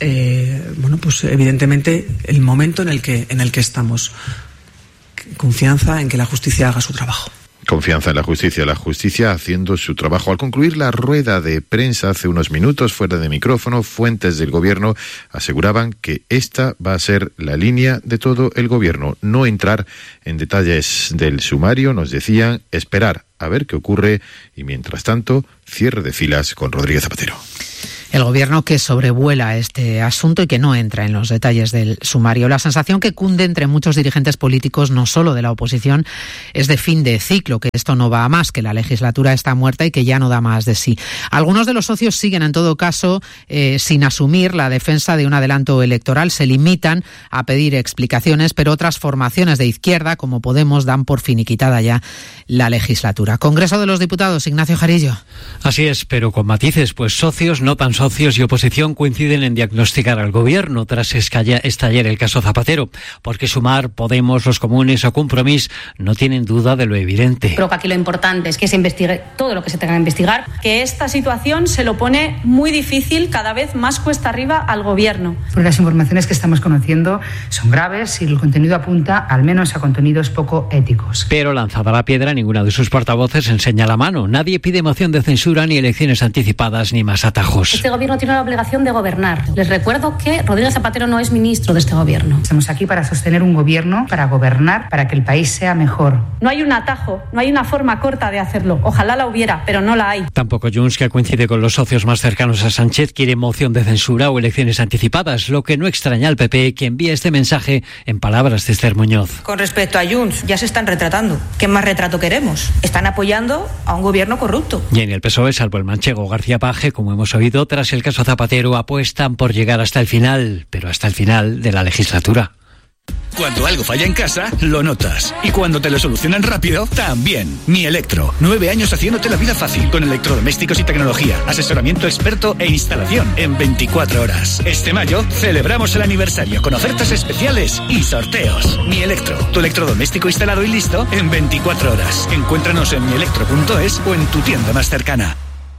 Speaker 13: pues evidentemente el momento en el que estamos. Confianza en que la justicia haga su trabajo.
Speaker 4: Confianza en la justicia haciendo su trabajo. Al concluir la rueda de prensa hace unos minutos, fuera de micrófono, fuentes del gobierno aseguraban que esta va a ser la línea de todo el gobierno. No entrar en detalles del sumario, nos decían, esperar a ver qué ocurre y, mientras tanto, cierre de filas con Rodríguez Zapatero.
Speaker 9: El gobierno que sobrevuela este asunto y que no entra en los detalles del sumario. La sensación que cunde entre muchos dirigentes políticos, no solo de la oposición, es de fin de ciclo, que esto no va a más, que la legislatura está muerta y que ya no da más de sí. Algunos de los socios siguen, en todo caso, sin asumir la defensa de un adelanto electoral, se limitan a pedir explicaciones, pero otras formaciones de izquierda, como Podemos, dan por finiquitada ya la legislatura. Congreso de los Diputados, Ignacio Jarillo.
Speaker 5: Así es, pero con matices, pues socios, no tan socios y oposición coinciden en diagnosticar al gobierno tras estallar el caso Zapatero, porque Sumar, Podemos, los Comunes o Compromís no tienen duda de lo evidente.
Speaker 6: Creo que aquí lo importante es que se investigue todo lo que se tenga que investigar, que esta situación se lo pone muy difícil, cada vez más cuesta arriba al gobierno.
Speaker 7: Porque las informaciones que estamos conociendo son graves y el contenido apunta al menos a contenidos poco éticos.
Speaker 5: Pero lanzada la piedra, ninguna de sus portavoces enseña la mano. Nadie pide moción de censura, ni elecciones anticipadas, ni más atajos.
Speaker 6: Este gobierno tiene la obligación de gobernar. Les recuerdo que Rodríguez Zapatero no es ministro de este gobierno.
Speaker 7: Estamos aquí para sostener un gobierno, para gobernar, para que el país sea mejor.
Speaker 6: No hay un atajo, no hay una forma corta de hacerlo. Ojalá la hubiera, pero no la hay.
Speaker 5: Tampoco Junts, que coincide con los socios más cercanos a Sánchez, quiere moción de censura o elecciones anticipadas, lo que no extraña al PP, que envía este mensaje en palabras de Esther Muñoz.
Speaker 24: Con respecto a Junts, ya se están retratando. ¿Qué más retrato queremos? Están apoyando a un gobierno corrupto.
Speaker 5: Y en el PSOE, salvo el manchego García Page, como hemos oído, tras el caso Zapatero, apuestan por llegar hasta el final, pero hasta el final de la legislatura.
Speaker 25: Cuando algo falla en casa, lo notas. Y cuando te lo solucionan rápido, también. Mi Electro. 9 años haciéndote la vida fácil, con electrodomésticos y tecnología, asesoramiento experto e instalación en 24 horas. Este mayo celebramos el aniversario con ofertas especiales y sorteos. Mi Electro. Tu electrodoméstico instalado y listo en 24 horas. Encuéntranos en mielectro.es o en tu tienda más cercana.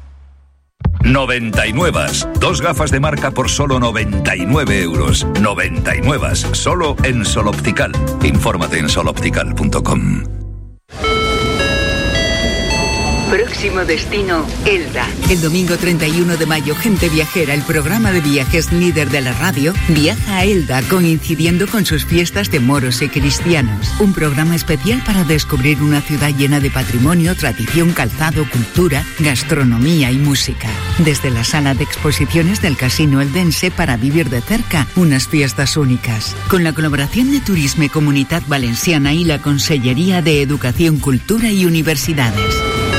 Speaker 26: 99. 2 gafas de marca por solo 99 euros. 99. Solo en Sol Optical. Infórmate en soloptical.com.
Speaker 27: Próximo destino, Elda. El domingo 31 de mayo, Gente Viajera, el programa de viajes líder de la radio, viaja a Elda coincidiendo con sus fiestas de moros y cristianos. Un programa especial para descubrir una ciudad llena de patrimonio, tradición, calzado, cultura, gastronomía y música. Desde la sala de exposiciones del Casino Eldense para vivir de cerca unas fiestas únicas. Con la colaboración de Turisme Comunitat Valenciana y la Consellería de Educación, Cultura y Universidades.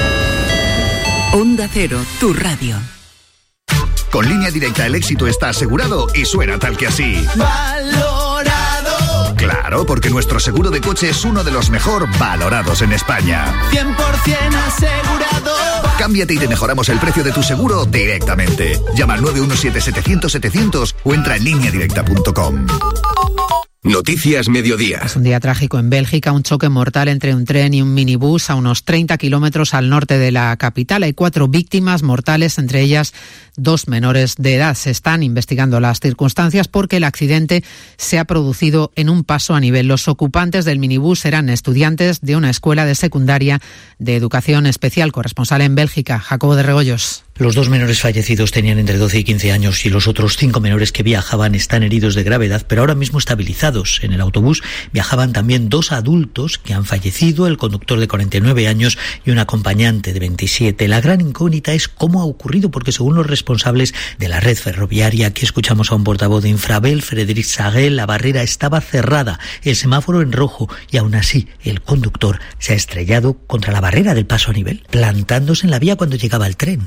Speaker 27: Onda Cero, tu radio.
Speaker 28: Con Línea Directa el éxito está asegurado y suena tal que así.
Speaker 21: Valorado.
Speaker 28: Claro, porque nuestro seguro de coche es uno de los mejor valorados en España.
Speaker 21: 100% asegurado.
Speaker 28: Cámbiate y te mejoramos el precio de tu seguro directamente. Llama al 917-700-700 o entra en lineadirecta.com.
Speaker 29: Noticias Mediodía.
Speaker 9: Es un día trágico en Bélgica, un choque mortal entre un tren y un minibús a unos 30 kilómetros al norte de la capital. Hay 4 víctimas mortales, entre ellas 2 menores de edad. Se están investigando las circunstancias porque el accidente se ha producido en un paso a nivel. Los ocupantes del minibús eran estudiantes de una escuela de secundaria de educación especial. Corresponsal en Bélgica, Jacobo de Regoyos.
Speaker 30: Los 2 menores fallecidos tenían entre 12 y 15 años y los otros 5 menores que viajaban están heridos de gravedad, pero ahora mismo estabilizados. En el autobús viajaban también 2 adultos que han fallecido, el conductor de 49 años y un acompañante de 27. La gran incógnita es cómo ha ocurrido, porque según los responsables de la red ferroviaria, aquí escuchamos a un portavoz de Infrabel, Frédéric Saguel, la barrera estaba cerrada, el semáforo en rojo y aún así el conductor se ha estrellado contra la barrera del paso a nivel, plantándose en la vía cuando llegaba el tren.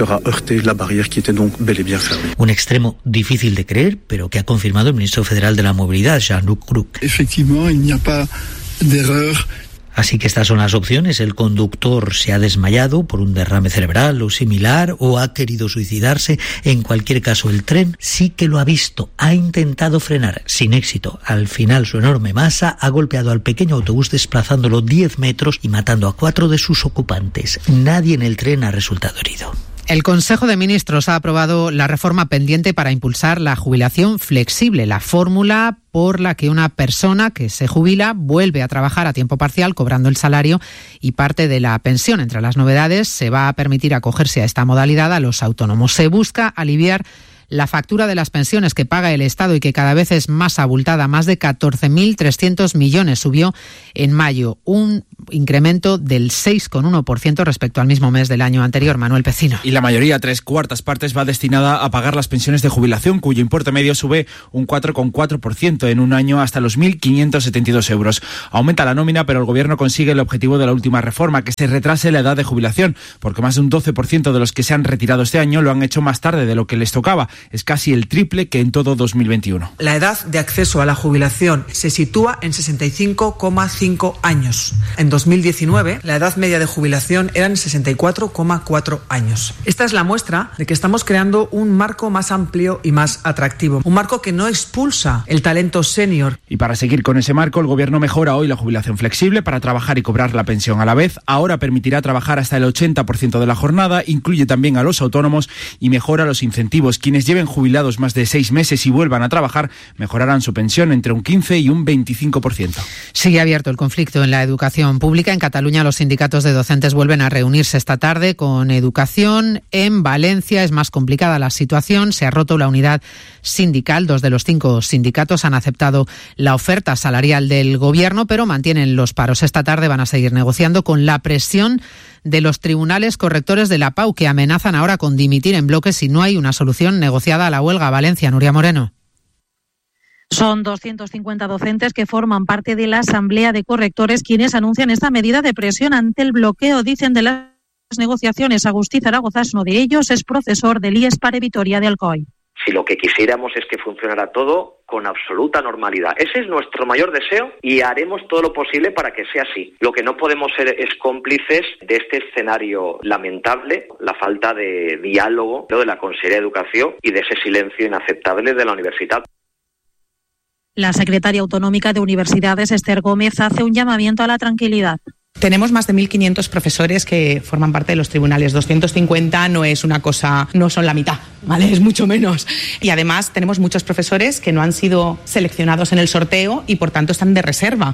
Speaker 30: Un extremo difícil de creer, pero que ha confirmado el ministro federal de la Movilidad, Jean-Luc Cruc. Así que estas son las opciones. El conductor se ha desmayado por un derrame cerebral o similar, o ha querido suicidarse. En cualquier caso, el tren sí que lo ha visto. Ha intentado frenar sin éxito. Al final, su enorme masa ha golpeado al pequeño autobús desplazándolo 10 metros y matando a 4 de sus ocupantes. Nadie en el tren ha resultado herido.
Speaker 9: El Consejo de Ministros ha aprobado la reforma pendiente para impulsar la jubilación flexible, la fórmula por la que una persona que se jubila vuelve a trabajar a tiempo parcial cobrando el salario y parte de la pensión. Entre las novedades, se va a permitir acogerse a esta modalidad a los autónomos. Se busca aliviar la factura de las pensiones que paga el Estado y que cada vez es más abultada, más de 14.300 millones subió en mayo, un incremento del 6,1% respecto al mismo mes del año anterior. Manuel Pecino.
Speaker 2: Y la mayoría, 3/4 partes, va destinada a pagar las pensiones de jubilación, cuyo importe medio sube un 4,4% en un año hasta los 1.572 euros. Aumenta la nómina, pero el Gobierno consigue el objetivo de la última reforma, que se retrase la edad de jubilación, porque más de un 12% de los que se han retirado este año lo han hecho más tarde de lo que les tocaba. Es casi el triple que en todo 2021.
Speaker 13: La edad de acceso a la jubilación se sitúa en 65,5 años. En 2019, la edad media de jubilación eran 64,4 años. Esta es la muestra de que estamos creando un marco más amplio y más atractivo. Un marco que no expulsa el talento senior.
Speaker 2: Y para seguir con ese marco, el Gobierno mejora hoy la jubilación flexible para trabajar y cobrar la pensión a la vez. Ahora permitirá trabajar hasta el 80% de la jornada, incluye también a los autónomos y mejora los incentivos. Quienes lleven jubilados más de 6 meses y vuelvan a trabajar mejorarán su pensión entre un 15 y un 25%.
Speaker 9: Sigue abierto el conflicto en la educación pública. En Cataluña, los sindicatos de docentes vuelven a reunirse esta tarde con Educación. En Valencia es más complicada la situación. Se ha roto la unidad sindical. 2 de los 5 sindicatos han aceptado la oferta salarial del Gobierno, pero mantienen los paros. Esta tarde van a seguir negociando con la presión de los tribunales correctores de la PAU, que amenazan ahora con dimitir en bloque si no hay una solución negociada a la huelga. Valencia, Nuria Moreno.
Speaker 3: Son 250 docentes que forman parte de la Asamblea de Correctores quienes anuncian esta medida de presión ante el bloqueo, dicen, de las negociaciones. Agustí Zaragoza es uno de ellos, es profesor del IES Pare Vitoria de Alcoy.
Speaker 8: Si lo que quisiéramos es que funcionara todo con absoluta normalidad. Ese es nuestro mayor deseo y haremos todo lo posible para que sea así. Lo que no podemos ser es cómplices de este escenario lamentable, la falta de diálogo de la Consejería de Educación y de ese silencio inaceptable de la universidad.
Speaker 3: La secretaria autonómica de Universidades, Esther Gómez, hace un llamamiento a la tranquilidad.
Speaker 11: Tenemos más de 1.500 profesores que forman parte de los tribunales. 250 no es una cosa, no son la mitad, ¿vale? Es mucho menos. Y además tenemos muchos profesores que no han sido seleccionados en el sorteo y por tanto están de reserva.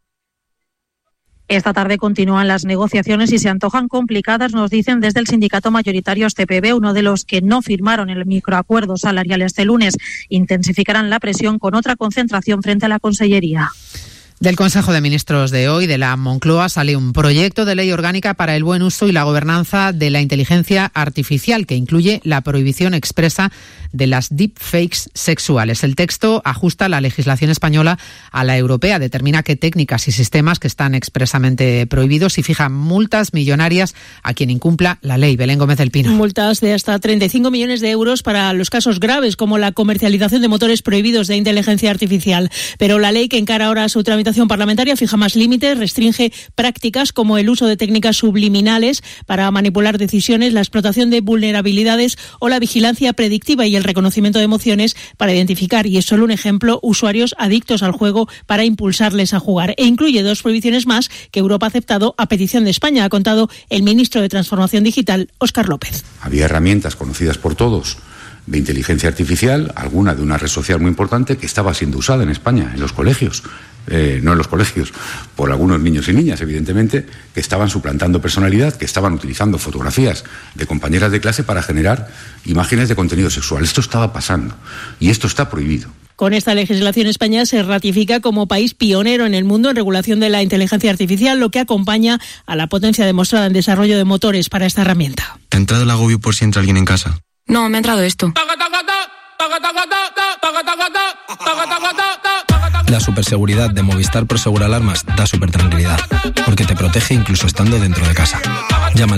Speaker 3: Esta tarde continúan las negociaciones y se antojan complicadas, nos dicen desde el sindicato mayoritario STPB, uno de los que no firmaron el microacuerdo salarial este lunes. Intensificarán la presión con otra concentración frente a la Consellería.
Speaker 9: Del Consejo de Ministros de hoy, de la Moncloa, sale un proyecto de ley orgánica para el buen uso y la gobernanza de la inteligencia artificial, que incluye la prohibición expresa de las deepfakes sexuales. El texto ajusta la legislación española a la europea, determina qué técnicas y sistemas que están expresamente prohibidos y fija multas millonarias a quien incumpla la ley. Belén Gómez del Pino.
Speaker 12: Multas de hasta 35 millones de euros para los casos graves, como la comercialización de motores prohibidos de inteligencia artificial. Pero la ley que encara ahora su tramitación parlamentaria fija más límites, restringe prácticas como el uso de técnicas subliminales para manipular decisiones, la explotación de vulnerabilidades o la vigilancia predictiva y el reconocimiento de emociones para identificar, y es solo un ejemplo, usuarios adictos al juego para impulsarles a jugar. E incluye 2 prohibiciones más que Europa ha aceptado a petición de España, ha contado el ministro de Transformación Digital, Óscar López.
Speaker 14: Había herramientas conocidas por todos de inteligencia artificial, alguna de una red social muy importante que estaba siendo usada en España, en los colegios. No en los colegios, por algunos niños y niñas, evidentemente, que estaban suplantando personalidad, que estaban utilizando fotografías de compañeras de clase para generar imágenes de contenido sexual. Esto estaba pasando y esto está prohibido.
Speaker 12: Con esta legislación, España se ratifica como país pionero en el mundo en regulación de la inteligencia artificial, lo que acompaña a la potencia demostrada en desarrollo de motores para esta herramienta.
Speaker 15: ¿Te ha entrado el agobio por si entra alguien en casa?
Speaker 16: No, me ha entrado esto.
Speaker 17: La superseguridad de Movistar Prosegur Alarmas da supertranquilidad, porque te protege incluso estando dentro de casa. Llama al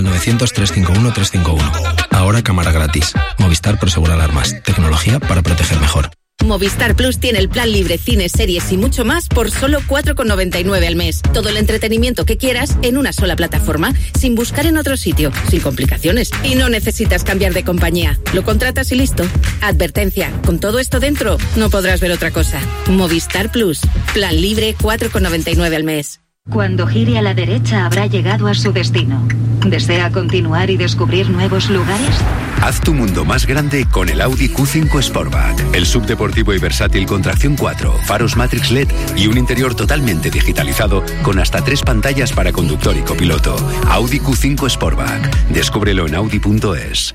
Speaker 17: 900-351-351. Ahora cámara gratis. Movistar Prosegur Alarmas. Tecnología para proteger mejor.
Speaker 1: Movistar Plus tiene el plan libre, cines, series y mucho más por solo 4,99 al mes. Todo el entretenimiento que quieras en una sola plataforma, sin buscar en otro sitio, sin complicaciones. Y no necesitas cambiar de compañía. Lo contratas y listo. Advertencia, con todo esto dentro, no podrás ver otra cosa. Movistar Plus, plan libre, 4,99 al mes.
Speaker 4: Cuando gire a la derecha habrá llegado a su destino. ¿Desea continuar y descubrir nuevos lugares?
Speaker 29: Haz tu mundo más grande con el Audi Q5 Sportback. El subdeportivo y versátil con tracción 4, faros Matrix LED y un interior totalmente digitalizado con hasta 3 pantallas para conductor y copiloto. Audi Q5 Sportback. Descúbrelo en audi.es.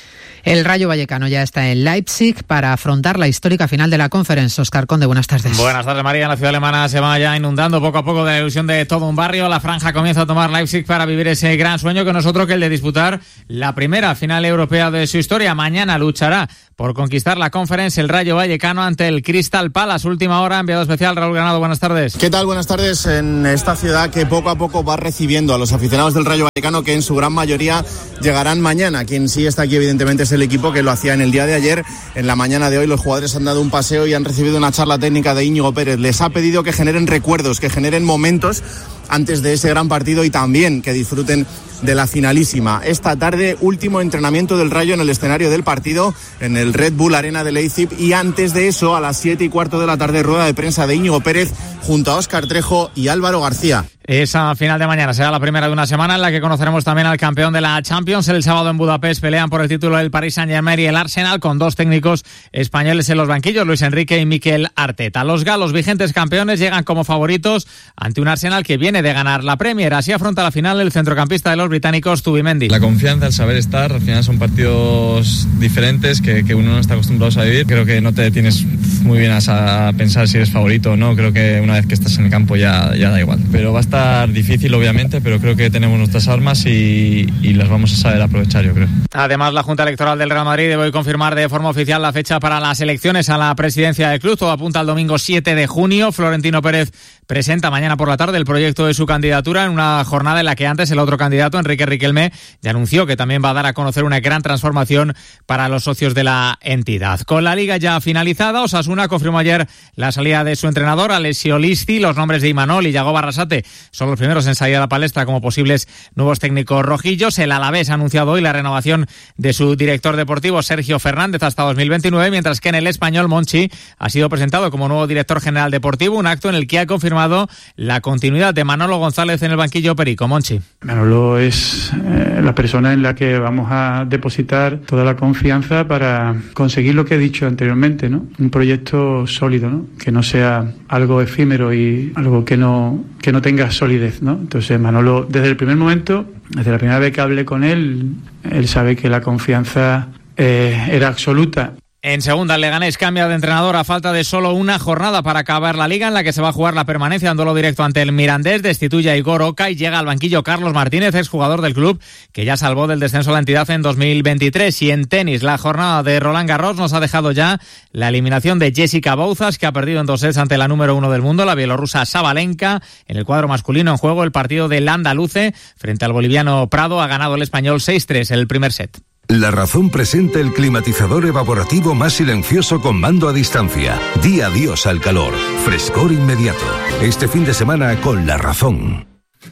Speaker 9: El Rayo Vallecano ya está en Leipzig para afrontar la histórica final de la Conference. Óscar Conde, buenas tardes.
Speaker 7: Buenas tardes, María. La ciudad alemana se va ya inundando poco a poco de la ilusión de todo un barrio. La franja comienza a tomar Leipzig para vivir ese gran sueño que no es otro que el de disputar la primera final europea de su historia. Mañana luchará por conquistar la Conference el Rayo Vallecano ante el Crystal Palace. Última hora, enviado especial Raúl Granado. Buenas tardes.
Speaker 10: ¿Qué tal? Buenas tardes. En esta ciudad que poco a poco va recibiendo a los aficionados del Rayo Vallecano, que en su gran mayoría llegarán mañana. Quien sí está aquí evidentemente es el equipo, que lo hacía en el día de ayer. En la mañana de hoy los jugadores han dado un paseo y han recibido una charla técnica de Íñigo Pérez. Les ha pedido que generen recuerdos, que generen momentos antes de ese gran partido y también que disfruten de la finalísima. Esta tarde, último entrenamiento del Rayo en el escenario del partido, en el Red Bull Arena de Leipzig, y antes de eso, a las 7:15 de la tarde, rueda de prensa de Íñigo Pérez junto a Óscar Trejo y Álvaro García.
Speaker 7: Esa final de mañana será la primera de una semana en la que conoceremos también al campeón de la Champions. El sábado en Budapest pelean por el título del Paris Saint-Germain y el Arsenal, con dos técnicos españoles en los banquillos, Luis Enrique y Mikel Arteta. Los galos, vigentes campeones, llegan como favoritos ante un Arsenal que viene de ganar la Premier. Así afronta la final el centrocampista de los británicos, Zubimendi.
Speaker 16: La confianza, el saber estar, al final son partidos diferentes que uno no está acostumbrado a vivir. Creo que no te detienes muy bien a pensar si eres favorito o no. Creo que una vez que estás en el campo ya da igual. Pero va a estar difícil, obviamente, pero creo que tenemos nuestras armas y las vamos a saber aprovechar, yo creo.
Speaker 7: Además, la Junta Electoral del Real Madrid debe hoy confirmar de forma oficial la fecha para las elecciones a la presidencia del club. Todo apunta al domingo 7 de junio. Florentino Pérez presenta mañana por la tarde el proyecto de su candidatura en una jornada en la que antes el otro candidato, Enrique Riquelme, ya anunció que también va a dar a conocer una gran transformación para los socios de la entidad. Con la Liga ya finalizada, Osasuna confirmó ayer la salida de su entrenador, Alessio Listi. Los nombres de Imanol y Yago Barrasate son los primeros en salir a la palestra como posibles nuevos técnicos rojillos. El Alavés ha anunciado hoy la renovación de su director deportivo, Sergio Fernández, hasta 2029, mientras que en el Español, Monchi ha sido presentado como nuevo director general deportivo, un acto en el que ha confirmado la continuidad de Manolo González en el banquillo perico. Monchi.
Speaker 18: Manolo es la persona en la que vamos a depositar toda la confianza para conseguir lo que he dicho anteriormente, ¿no? Un proyecto sólido, ¿no? Que no sea algo efímero y algo que no tenga solidez, ¿no? Entonces Manolo, desde el primer momento, desde la primera vez que hablé con él sabe que la confianza era absoluta.
Speaker 7: En segunda, el Leganés cambia de entrenador a falta de solo una jornada para acabar la Liga, en la que se va a jugar la permanencia en duelo directo ante el Mirandés. Destituye a Igor Oca y llega al banquillo Carlos Martínez, exjugador del club, que ya salvó del descenso a la entidad en 2023. Y en tenis, la jornada de Roland Garros nos ha dejado ya la eliminación de Jessica Bouzas, que ha perdido en 2 sets ante la número 1 del mundo, la bielorrusa Sabalenka. En el cuadro masculino en juego el partido del andaluce frente al boliviano Prado. Ha ganado el español 6-3 el primer set.
Speaker 29: La Razón presenta el climatizador evaporativo más silencioso con mando a distancia. Di adiós al calor. Frescor inmediato. Este fin de semana con La Razón.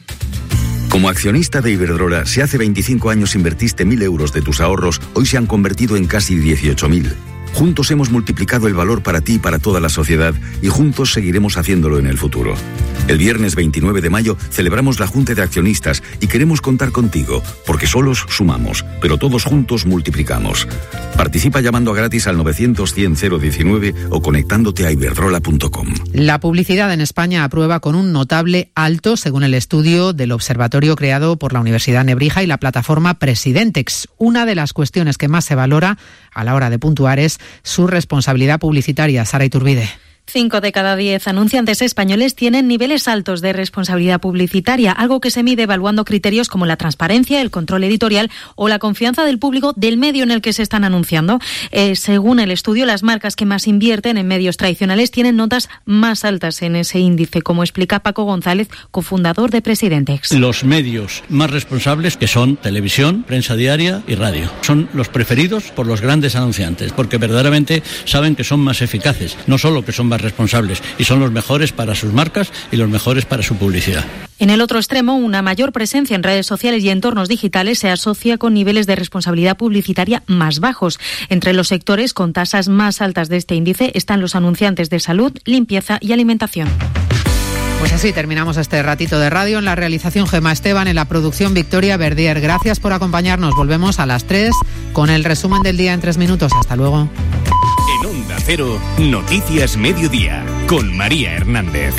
Speaker 29: Como accionista de Iberdrola, si hace 25 años invertiste 1.000 euros de tus ahorros, hoy se han convertido en casi 18.000. Juntos hemos multiplicado el valor para ti y para toda la sociedad, y juntos seguiremos haciéndolo en el futuro. El viernes 29 de mayo celebramos la Junta de Accionistas y queremos contar contigo, porque solos sumamos, pero todos juntos multiplicamos. Participa llamando gratis al 900-100-019 o conectándote a iberdrola.com.
Speaker 9: La publicidad en España aprueba con un notable alto, según el estudio del observatorio creado por la Universidad Nebrija y la plataforma Presidentex. Una de las cuestiones que más se valora a la hora de puntuar es su responsabilidad publicitaria. Sara Iturbide.
Speaker 3: 5 de cada 10 anunciantes españoles tienen niveles altos de responsabilidad publicitaria, algo que se mide evaluando criterios como la transparencia, el control editorial o la confianza del público del medio en el que se están anunciando. Según el estudio, las marcas que más invierten en medios tradicionales tienen notas más altas en ese índice, como explica Paco González, cofundador de Presidentex.
Speaker 5: Los medios más responsables, que son televisión, prensa diaria y radio, son los preferidos por los grandes anunciantes, porque verdaderamente saben que son más eficaces, no solo que son más responsables, y son los mejores para sus marcas y los mejores para su publicidad.
Speaker 3: En el otro extremo, una mayor presencia en redes sociales y entornos digitales se asocia con niveles de responsabilidad publicitaria más bajos. Entre los sectores con tasas más altas de este índice están los anunciantes de salud, limpieza y alimentación.
Speaker 9: Pues así terminamos este ratito de radio. En la realización Gemma Esteban, en la producción Victoria Verdier. Gracias por acompañarnos. Volvemos a las 3 con el resumen del día en 3 minutos. Hasta luego.
Speaker 6: En Onda Cero, Noticias Mediodía, con María Hernández.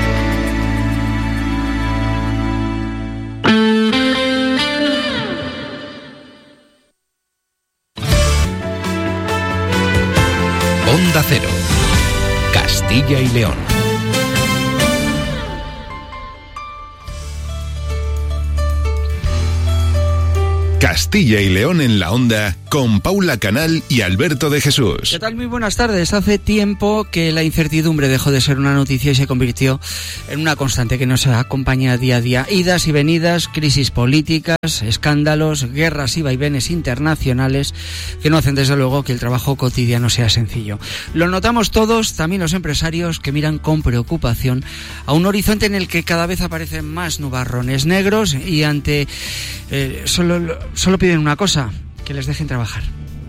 Speaker 6: Onda Cero, Castilla y León. Castilla y León en la Onda, con Paula Canal y Alberto de Jesús.
Speaker 19: ¿Qué tal? Muy buenas tardes. Hace tiempo que la incertidumbre dejó de ser una noticia y se convirtió en una constante que nos acompaña día a día. Idas y venidas, crisis políticas, escándalos, guerras y vaivenes internacionales que no hacen desde luego que el trabajo cotidiano sea sencillo. Lo notamos todos, también los empresarios, que miran con preocupación a un horizonte en el que cada vez aparecen más nubarrones negros y ante solo piden una cosa: que les dejen trabajar.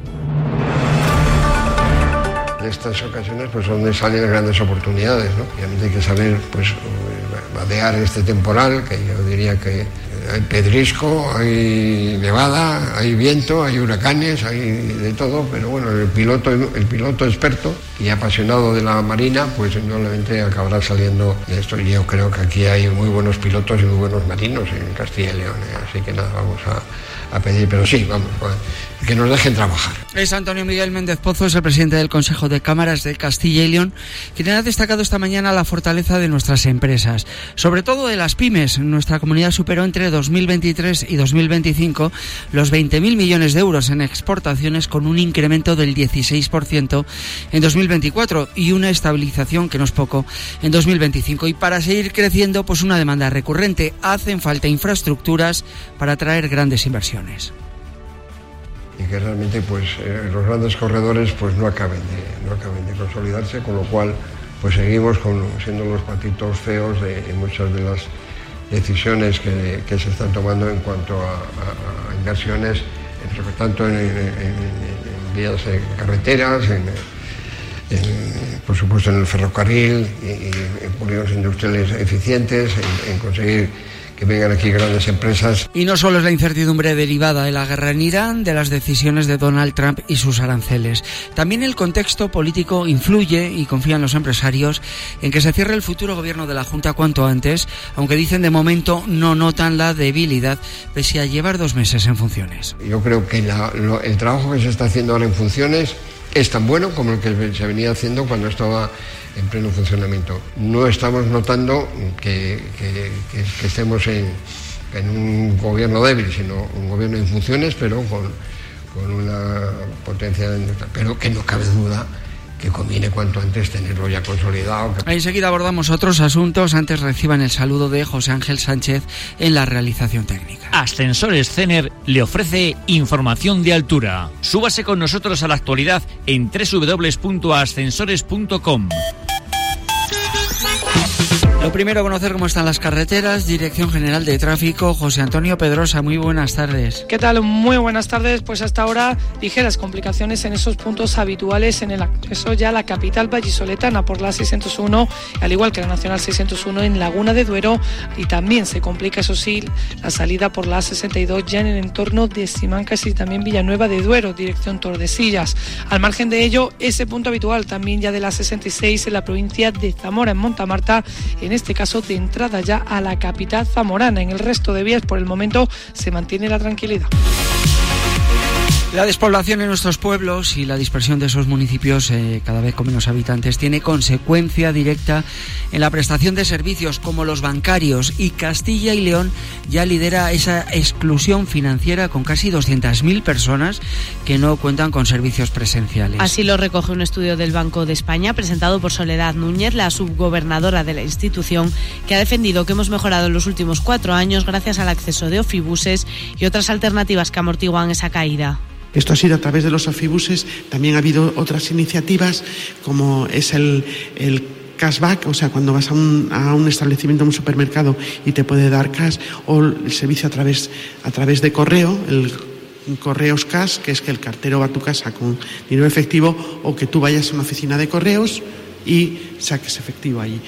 Speaker 20: En estas ocasiones pues donde salen grandes oportunidades, ¿no? Obviamente hay que saber pues vadear este temporal, que yo diría que hay pedrisco, hay nevada, hay viento, hay huracanes, hay de todo, pero bueno, el piloto experto y apasionado de la marina, pues indudablemente acabará saliendo de esto. Y yo creo que aquí hay muy buenos pilotos y muy buenos marinos en Castilla y León, así que nada, vamos a pedir, pero sí, vamos, que nos dejen trabajar.
Speaker 19: Es Antonio Miguel Méndez Pozo, es el presidente del Consejo de Cámaras de Castilla y León, quien ha destacado esta mañana la fortaleza de nuestras empresas, sobre todo de las pymes. Nuestra comunidad superó entre 2023 y 2025 los 20.000 millones de euros en exportaciones, con un incremento del 16% en 2024 y una estabilización, que no es poco, en 2025. Y para seguir creciendo, pues una demanda recurrente. Hacen falta infraestructuras para atraer grandes inversiones.
Speaker 20: Y que realmente pues los grandes corredores pues no acaben de consolidarse, con lo cual pues seguimos siendo los patitos feos de muchas de las decisiones que se están tomando en cuanto a inversiones, tanto en vías carreteras, por supuesto en el ferrocarril y en polígonos industriales eficientes, en conseguir que vengan aquí grandes empresas.
Speaker 19: Y no solo es la incertidumbre derivada de la guerra en Irán, de las decisiones de Donald Trump y sus aranceles. También el contexto político influye, y confían los empresarios en que se cierre el futuro gobierno de la Junta cuanto antes, aunque dicen de momento no notan la debilidad pese a llevar 2 meses en funciones.
Speaker 20: Yo creo que el trabajo que se está haciendo ahora en funciones es tan bueno como el que se venía haciendo cuando estaba en pleno funcionamiento. No estamos notando que estemos en un gobierno débil, sino un gobierno en funciones, pero con una potencia, pero que no cabe duda que conviene cuanto antes tenerlo ya consolidado.
Speaker 19: Enseguida abordamos otros asuntos. Antes reciban el saludo de José Ángel Sánchez en la realización técnica.
Speaker 22: Ascensores Cener le ofrece información de altura. Súbase con nosotros a la actualidad en www.ascensores.com.
Speaker 19: Lo primero, conocer cómo están las carreteras. Dirección General de Tráfico, José Antonio Pedrosa, muy buenas tardes.
Speaker 23: ¿Qué tal? Muy buenas tardes. Pues hasta ahora ligeras complicaciones en esos puntos habituales en el acceso ya a la capital vallisoletana por la 601, al igual que la Nacional 601 en Laguna de Duero, y también se complica, eso sí, la salida por la 62 ya en el entorno de Simancas y también Villanueva de Duero, dirección Tordesillas. Al margen de ello, ese punto habitual también ya de la 66 en la provincia de Zamora, en Montamarta, en este caso de entrada ya a la capital zamorana. En el resto de vías por el momento se mantiene la tranquilidad.
Speaker 19: La despoblación en nuestros pueblos y la dispersión de esos municipios cada vez con menos habitantes tiene consecuencia directa en la prestación de servicios como los bancarios, y Castilla y León ya lidera esa exclusión financiera con casi 200.000 personas que no cuentan con servicios presenciales.
Speaker 2: Así lo recoge un estudio del Banco de España presentado por Soledad Núñez, la subgobernadora de la institución, que ha defendido que hemos mejorado en los últimos 4 años gracias al acceso de ofibuses y otras alternativas que amortiguan esa caída.
Speaker 8: Esto ha sido a través de los ofibuses. También ha habido otras iniciativas como es el cashback, o sea, cuando vas a un establecimiento, a un supermercado y te puede dar cash, o el servicio a través de correo, el correos cash, que es que el cartero va a tu casa con dinero efectivo, o que tú vayas a una oficina de correos y saques efectivo allí.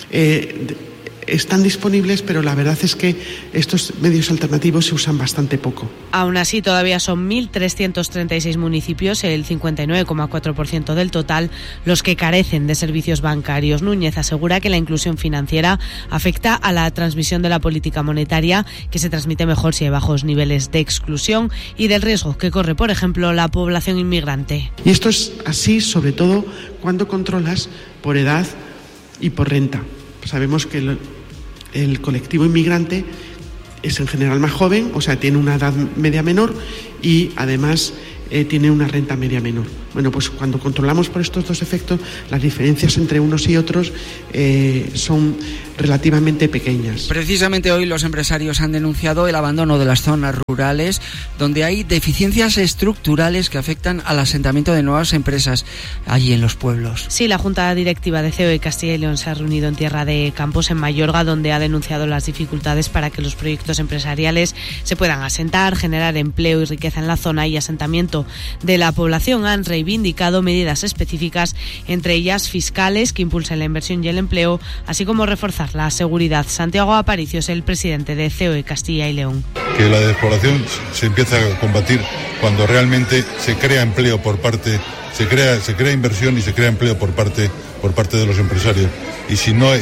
Speaker 8: Están disponibles, pero la verdad es que estos medios alternativos se usan bastante poco.
Speaker 2: Aún así, todavía son 1.336 municipios, el 59,4% del total, los que carecen de servicios bancarios. Núñez asegura que la inclusión financiera afecta a la transmisión de la política monetaria, que se transmite mejor si hay bajos niveles de exclusión, y del riesgo que corre, por ejemplo, la población inmigrante.
Speaker 8: Y esto es así, sobre todo, cuando controlas por edad y por renta. Sabemos que el colectivo inmigrante es en general más joven, o sea, tiene una edad media menor y además tiene una renta media menor. Bueno, pues cuando controlamos por estos dos efectos, las diferencias entre unos y otros son relativamente pequeñas.
Speaker 19: Precisamente hoy los empresarios han denunciado el abandono de las zonas rurales, donde hay deficiencias estructurales que afectan al asentamiento de nuevas empresas allí en los pueblos.
Speaker 2: Sí, la Junta Directiva de COE Castilla y León se ha reunido en Tierra de Campos, en Mayorga, donde ha denunciado las dificultades para que los proyectos empresariales se puedan asentar, generar empleo y riqueza en la zona y asentamiento de la población. Han reivindicado medidas específicas, entre ellas fiscales, que impulsen la inversión y el empleo, así como reforzar la seguridad. Santiago Aparicio es el presidente de COE Castilla y León.
Speaker 13: Que la despoblación se empieza a combatir cuando realmente se crea empleo por parte, se crea inversión y se crea empleo por parte de los empresarios. Y si no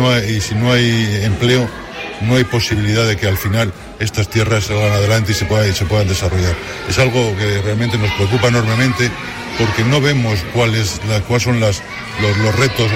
Speaker 13: hay empleo, no hay posibilidad de que al final estas tierras salgan adelante y se puedan desarrollar. Es algo que realmente nos preocupa enormemente, porque no vemos cuáles son los retos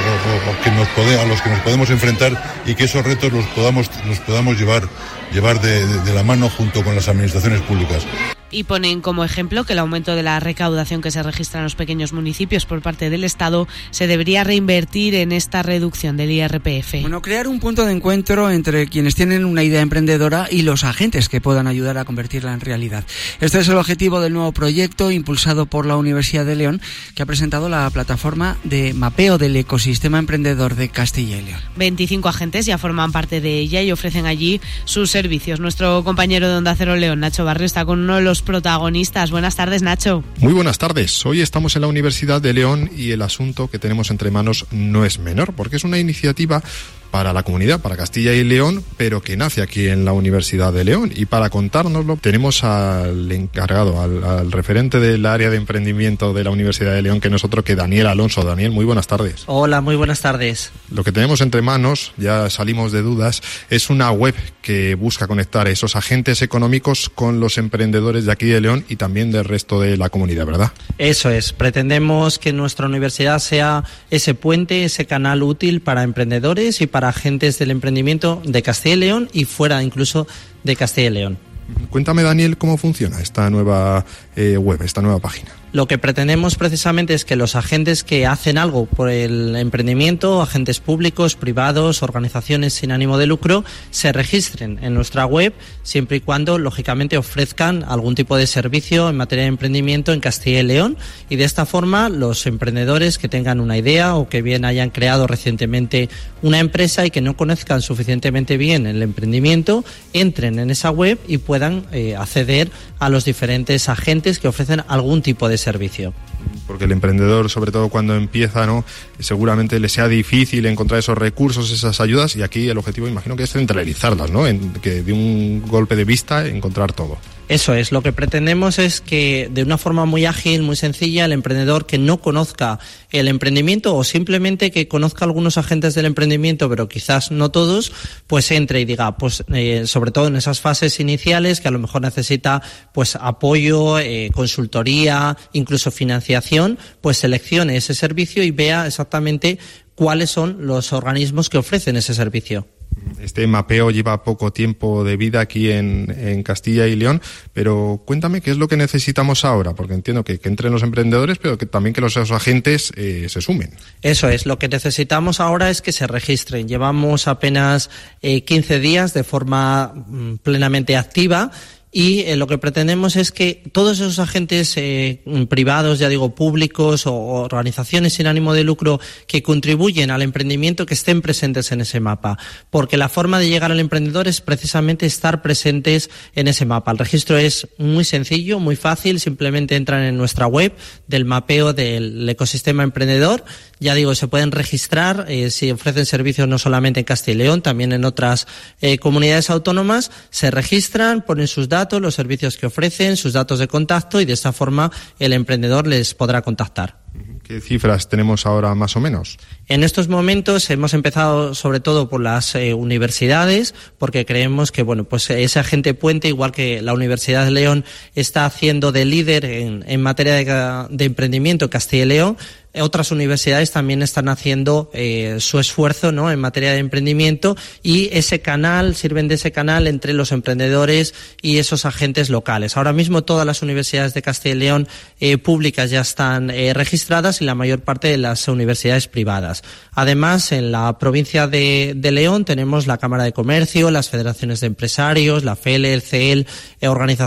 Speaker 13: a los que nos podemos enfrentar, y que esos retos los podamos llevar de la mano junto con las administraciones públicas.
Speaker 2: Y ponen como ejemplo que el aumento de la recaudación que se registra en los pequeños municipios por parte del Estado se debería reinvertir en esta reducción del IRPF.
Speaker 19: Bueno, crear un punto de encuentro entre quienes tienen una idea emprendedora y los agentes que puedan ayudar a convertirla en realidad. Este es el objetivo del nuevo proyecto impulsado por la Universidad de León, que ha presentado la plataforma de mapeo del ecosistema emprendedor de Castilla y León.
Speaker 2: 25 agentes ya forman parte de ella y ofrecen allí sus servicios. Nuestro compañero de Onda Cero León, Nacho Barrio, está con uno de los protagonistas. Buenas tardes, Nacho.
Speaker 21: Muy buenas tardes. Hoy estamos en la Universidad de León y el asunto que tenemos entre manos no es menor, porque es una iniciativa para la comunidad, para Castilla y León, pero que nace aquí en la Universidad de León. Y para contárnoslo tenemos al encargado, al referente del área de emprendimiento de la Universidad de León, que no es otro que Daniel Alonso. Daniel, muy buenas tardes.
Speaker 24: Hola, muy buenas tardes.
Speaker 21: Lo que tenemos entre manos, ya salimos de dudas, es una web que busca conectar a esos agentes económicos con los emprendedores de aquí de León y también del resto de la comunidad, ¿verdad?
Speaker 24: Eso es. Pretendemos que nuestra universidad sea ese puente, ese canal útil para emprendedores y para agentes del emprendimiento de Castilla y León y fuera incluso de Castilla y León.
Speaker 21: Cuéntame, Daniel, cómo funciona esta nueva web, esta nueva página.
Speaker 24: Lo que pretendemos precisamente es que los agentes que hacen algo por el emprendimiento, agentes públicos, privados, organizaciones sin ánimo de lucro, se registren en nuestra web, siempre y cuando, lógicamente, ofrezcan algún tipo de servicio en materia de emprendimiento en Castilla y León, y de esta forma los emprendedores que tengan una idea o que bien hayan creado recientemente una empresa y que no conozcan suficientemente bien el emprendimiento, entren en esa web y puedan acceder a los diferentes agentes que ofrecen algún tipo de servicio.
Speaker 21: Porque el emprendedor, sobre todo cuando empieza, ¿no?, seguramente le sea difícil encontrar esos recursos, esas ayudas, y aquí el objetivo, imagino, que es centralizarlas, ¿no?, que de un golpe de vista encontrar todo.
Speaker 24: Eso es, lo que pretendemos es que de una forma muy ágil, muy sencilla, el emprendedor que no conozca el emprendimiento o simplemente que conozca algunos agentes del emprendimiento, pero quizás no todos, pues entre y diga, pues sobre todo en esas fases iniciales que a lo mejor necesita pues apoyo, consultoría, incluso financiación, pues seleccione ese servicio y vea exactamente cuáles son los organismos que ofrecen ese servicio.
Speaker 21: Este mapeo lleva poco tiempo de vida aquí en Castilla y León, pero cuéntame qué es lo que necesitamos ahora, porque entiendo que entren los emprendedores, pero que también que los agentes se sumen.
Speaker 24: Eso es, lo que necesitamos ahora es que se registren. Llevamos apenas 15 días de forma plenamente activa. Y lo que pretendemos es que todos esos agentes privados, ya digo, públicos o organizaciones sin ánimo de lucro que contribuyen al emprendimiento, que estén presentes en ese mapa. Porque la forma de llegar al emprendedor es precisamente estar presentes en ese mapa. El registro es muy sencillo, muy fácil. Simplemente entran en nuestra web del mapeo del ecosistema emprendedor. Ya digo, se pueden registrar si ofrecen servicios no solamente en Castilla y León, también en otras comunidades autónomas. Se registran, ponen sus datos, los servicios que ofrecen, sus datos de contacto, y de esta forma el emprendedor les podrá contactar.
Speaker 21: ¿Qué cifras tenemos ahora más o menos?
Speaker 24: En estos momentos hemos empezado sobre todo por las universidades, porque creemos que bueno, pues ese agente puente, igual que la Universidad de León está haciendo de líder en materia de emprendimiento Castilla y León, otras universidades también están haciendo su esfuerzo, ¿no?, en materia de emprendimiento, y ese canal, sirven de ese canal entre los emprendedores y esos agentes locales. Ahora mismo todas las universidades de Castilla y León públicas ya están registradas, y la mayor parte de las universidades privadas. Además, en la provincia de León tenemos la Cámara de Comercio, las federaciones de empresarios, la FELE, el CEL, organizaciones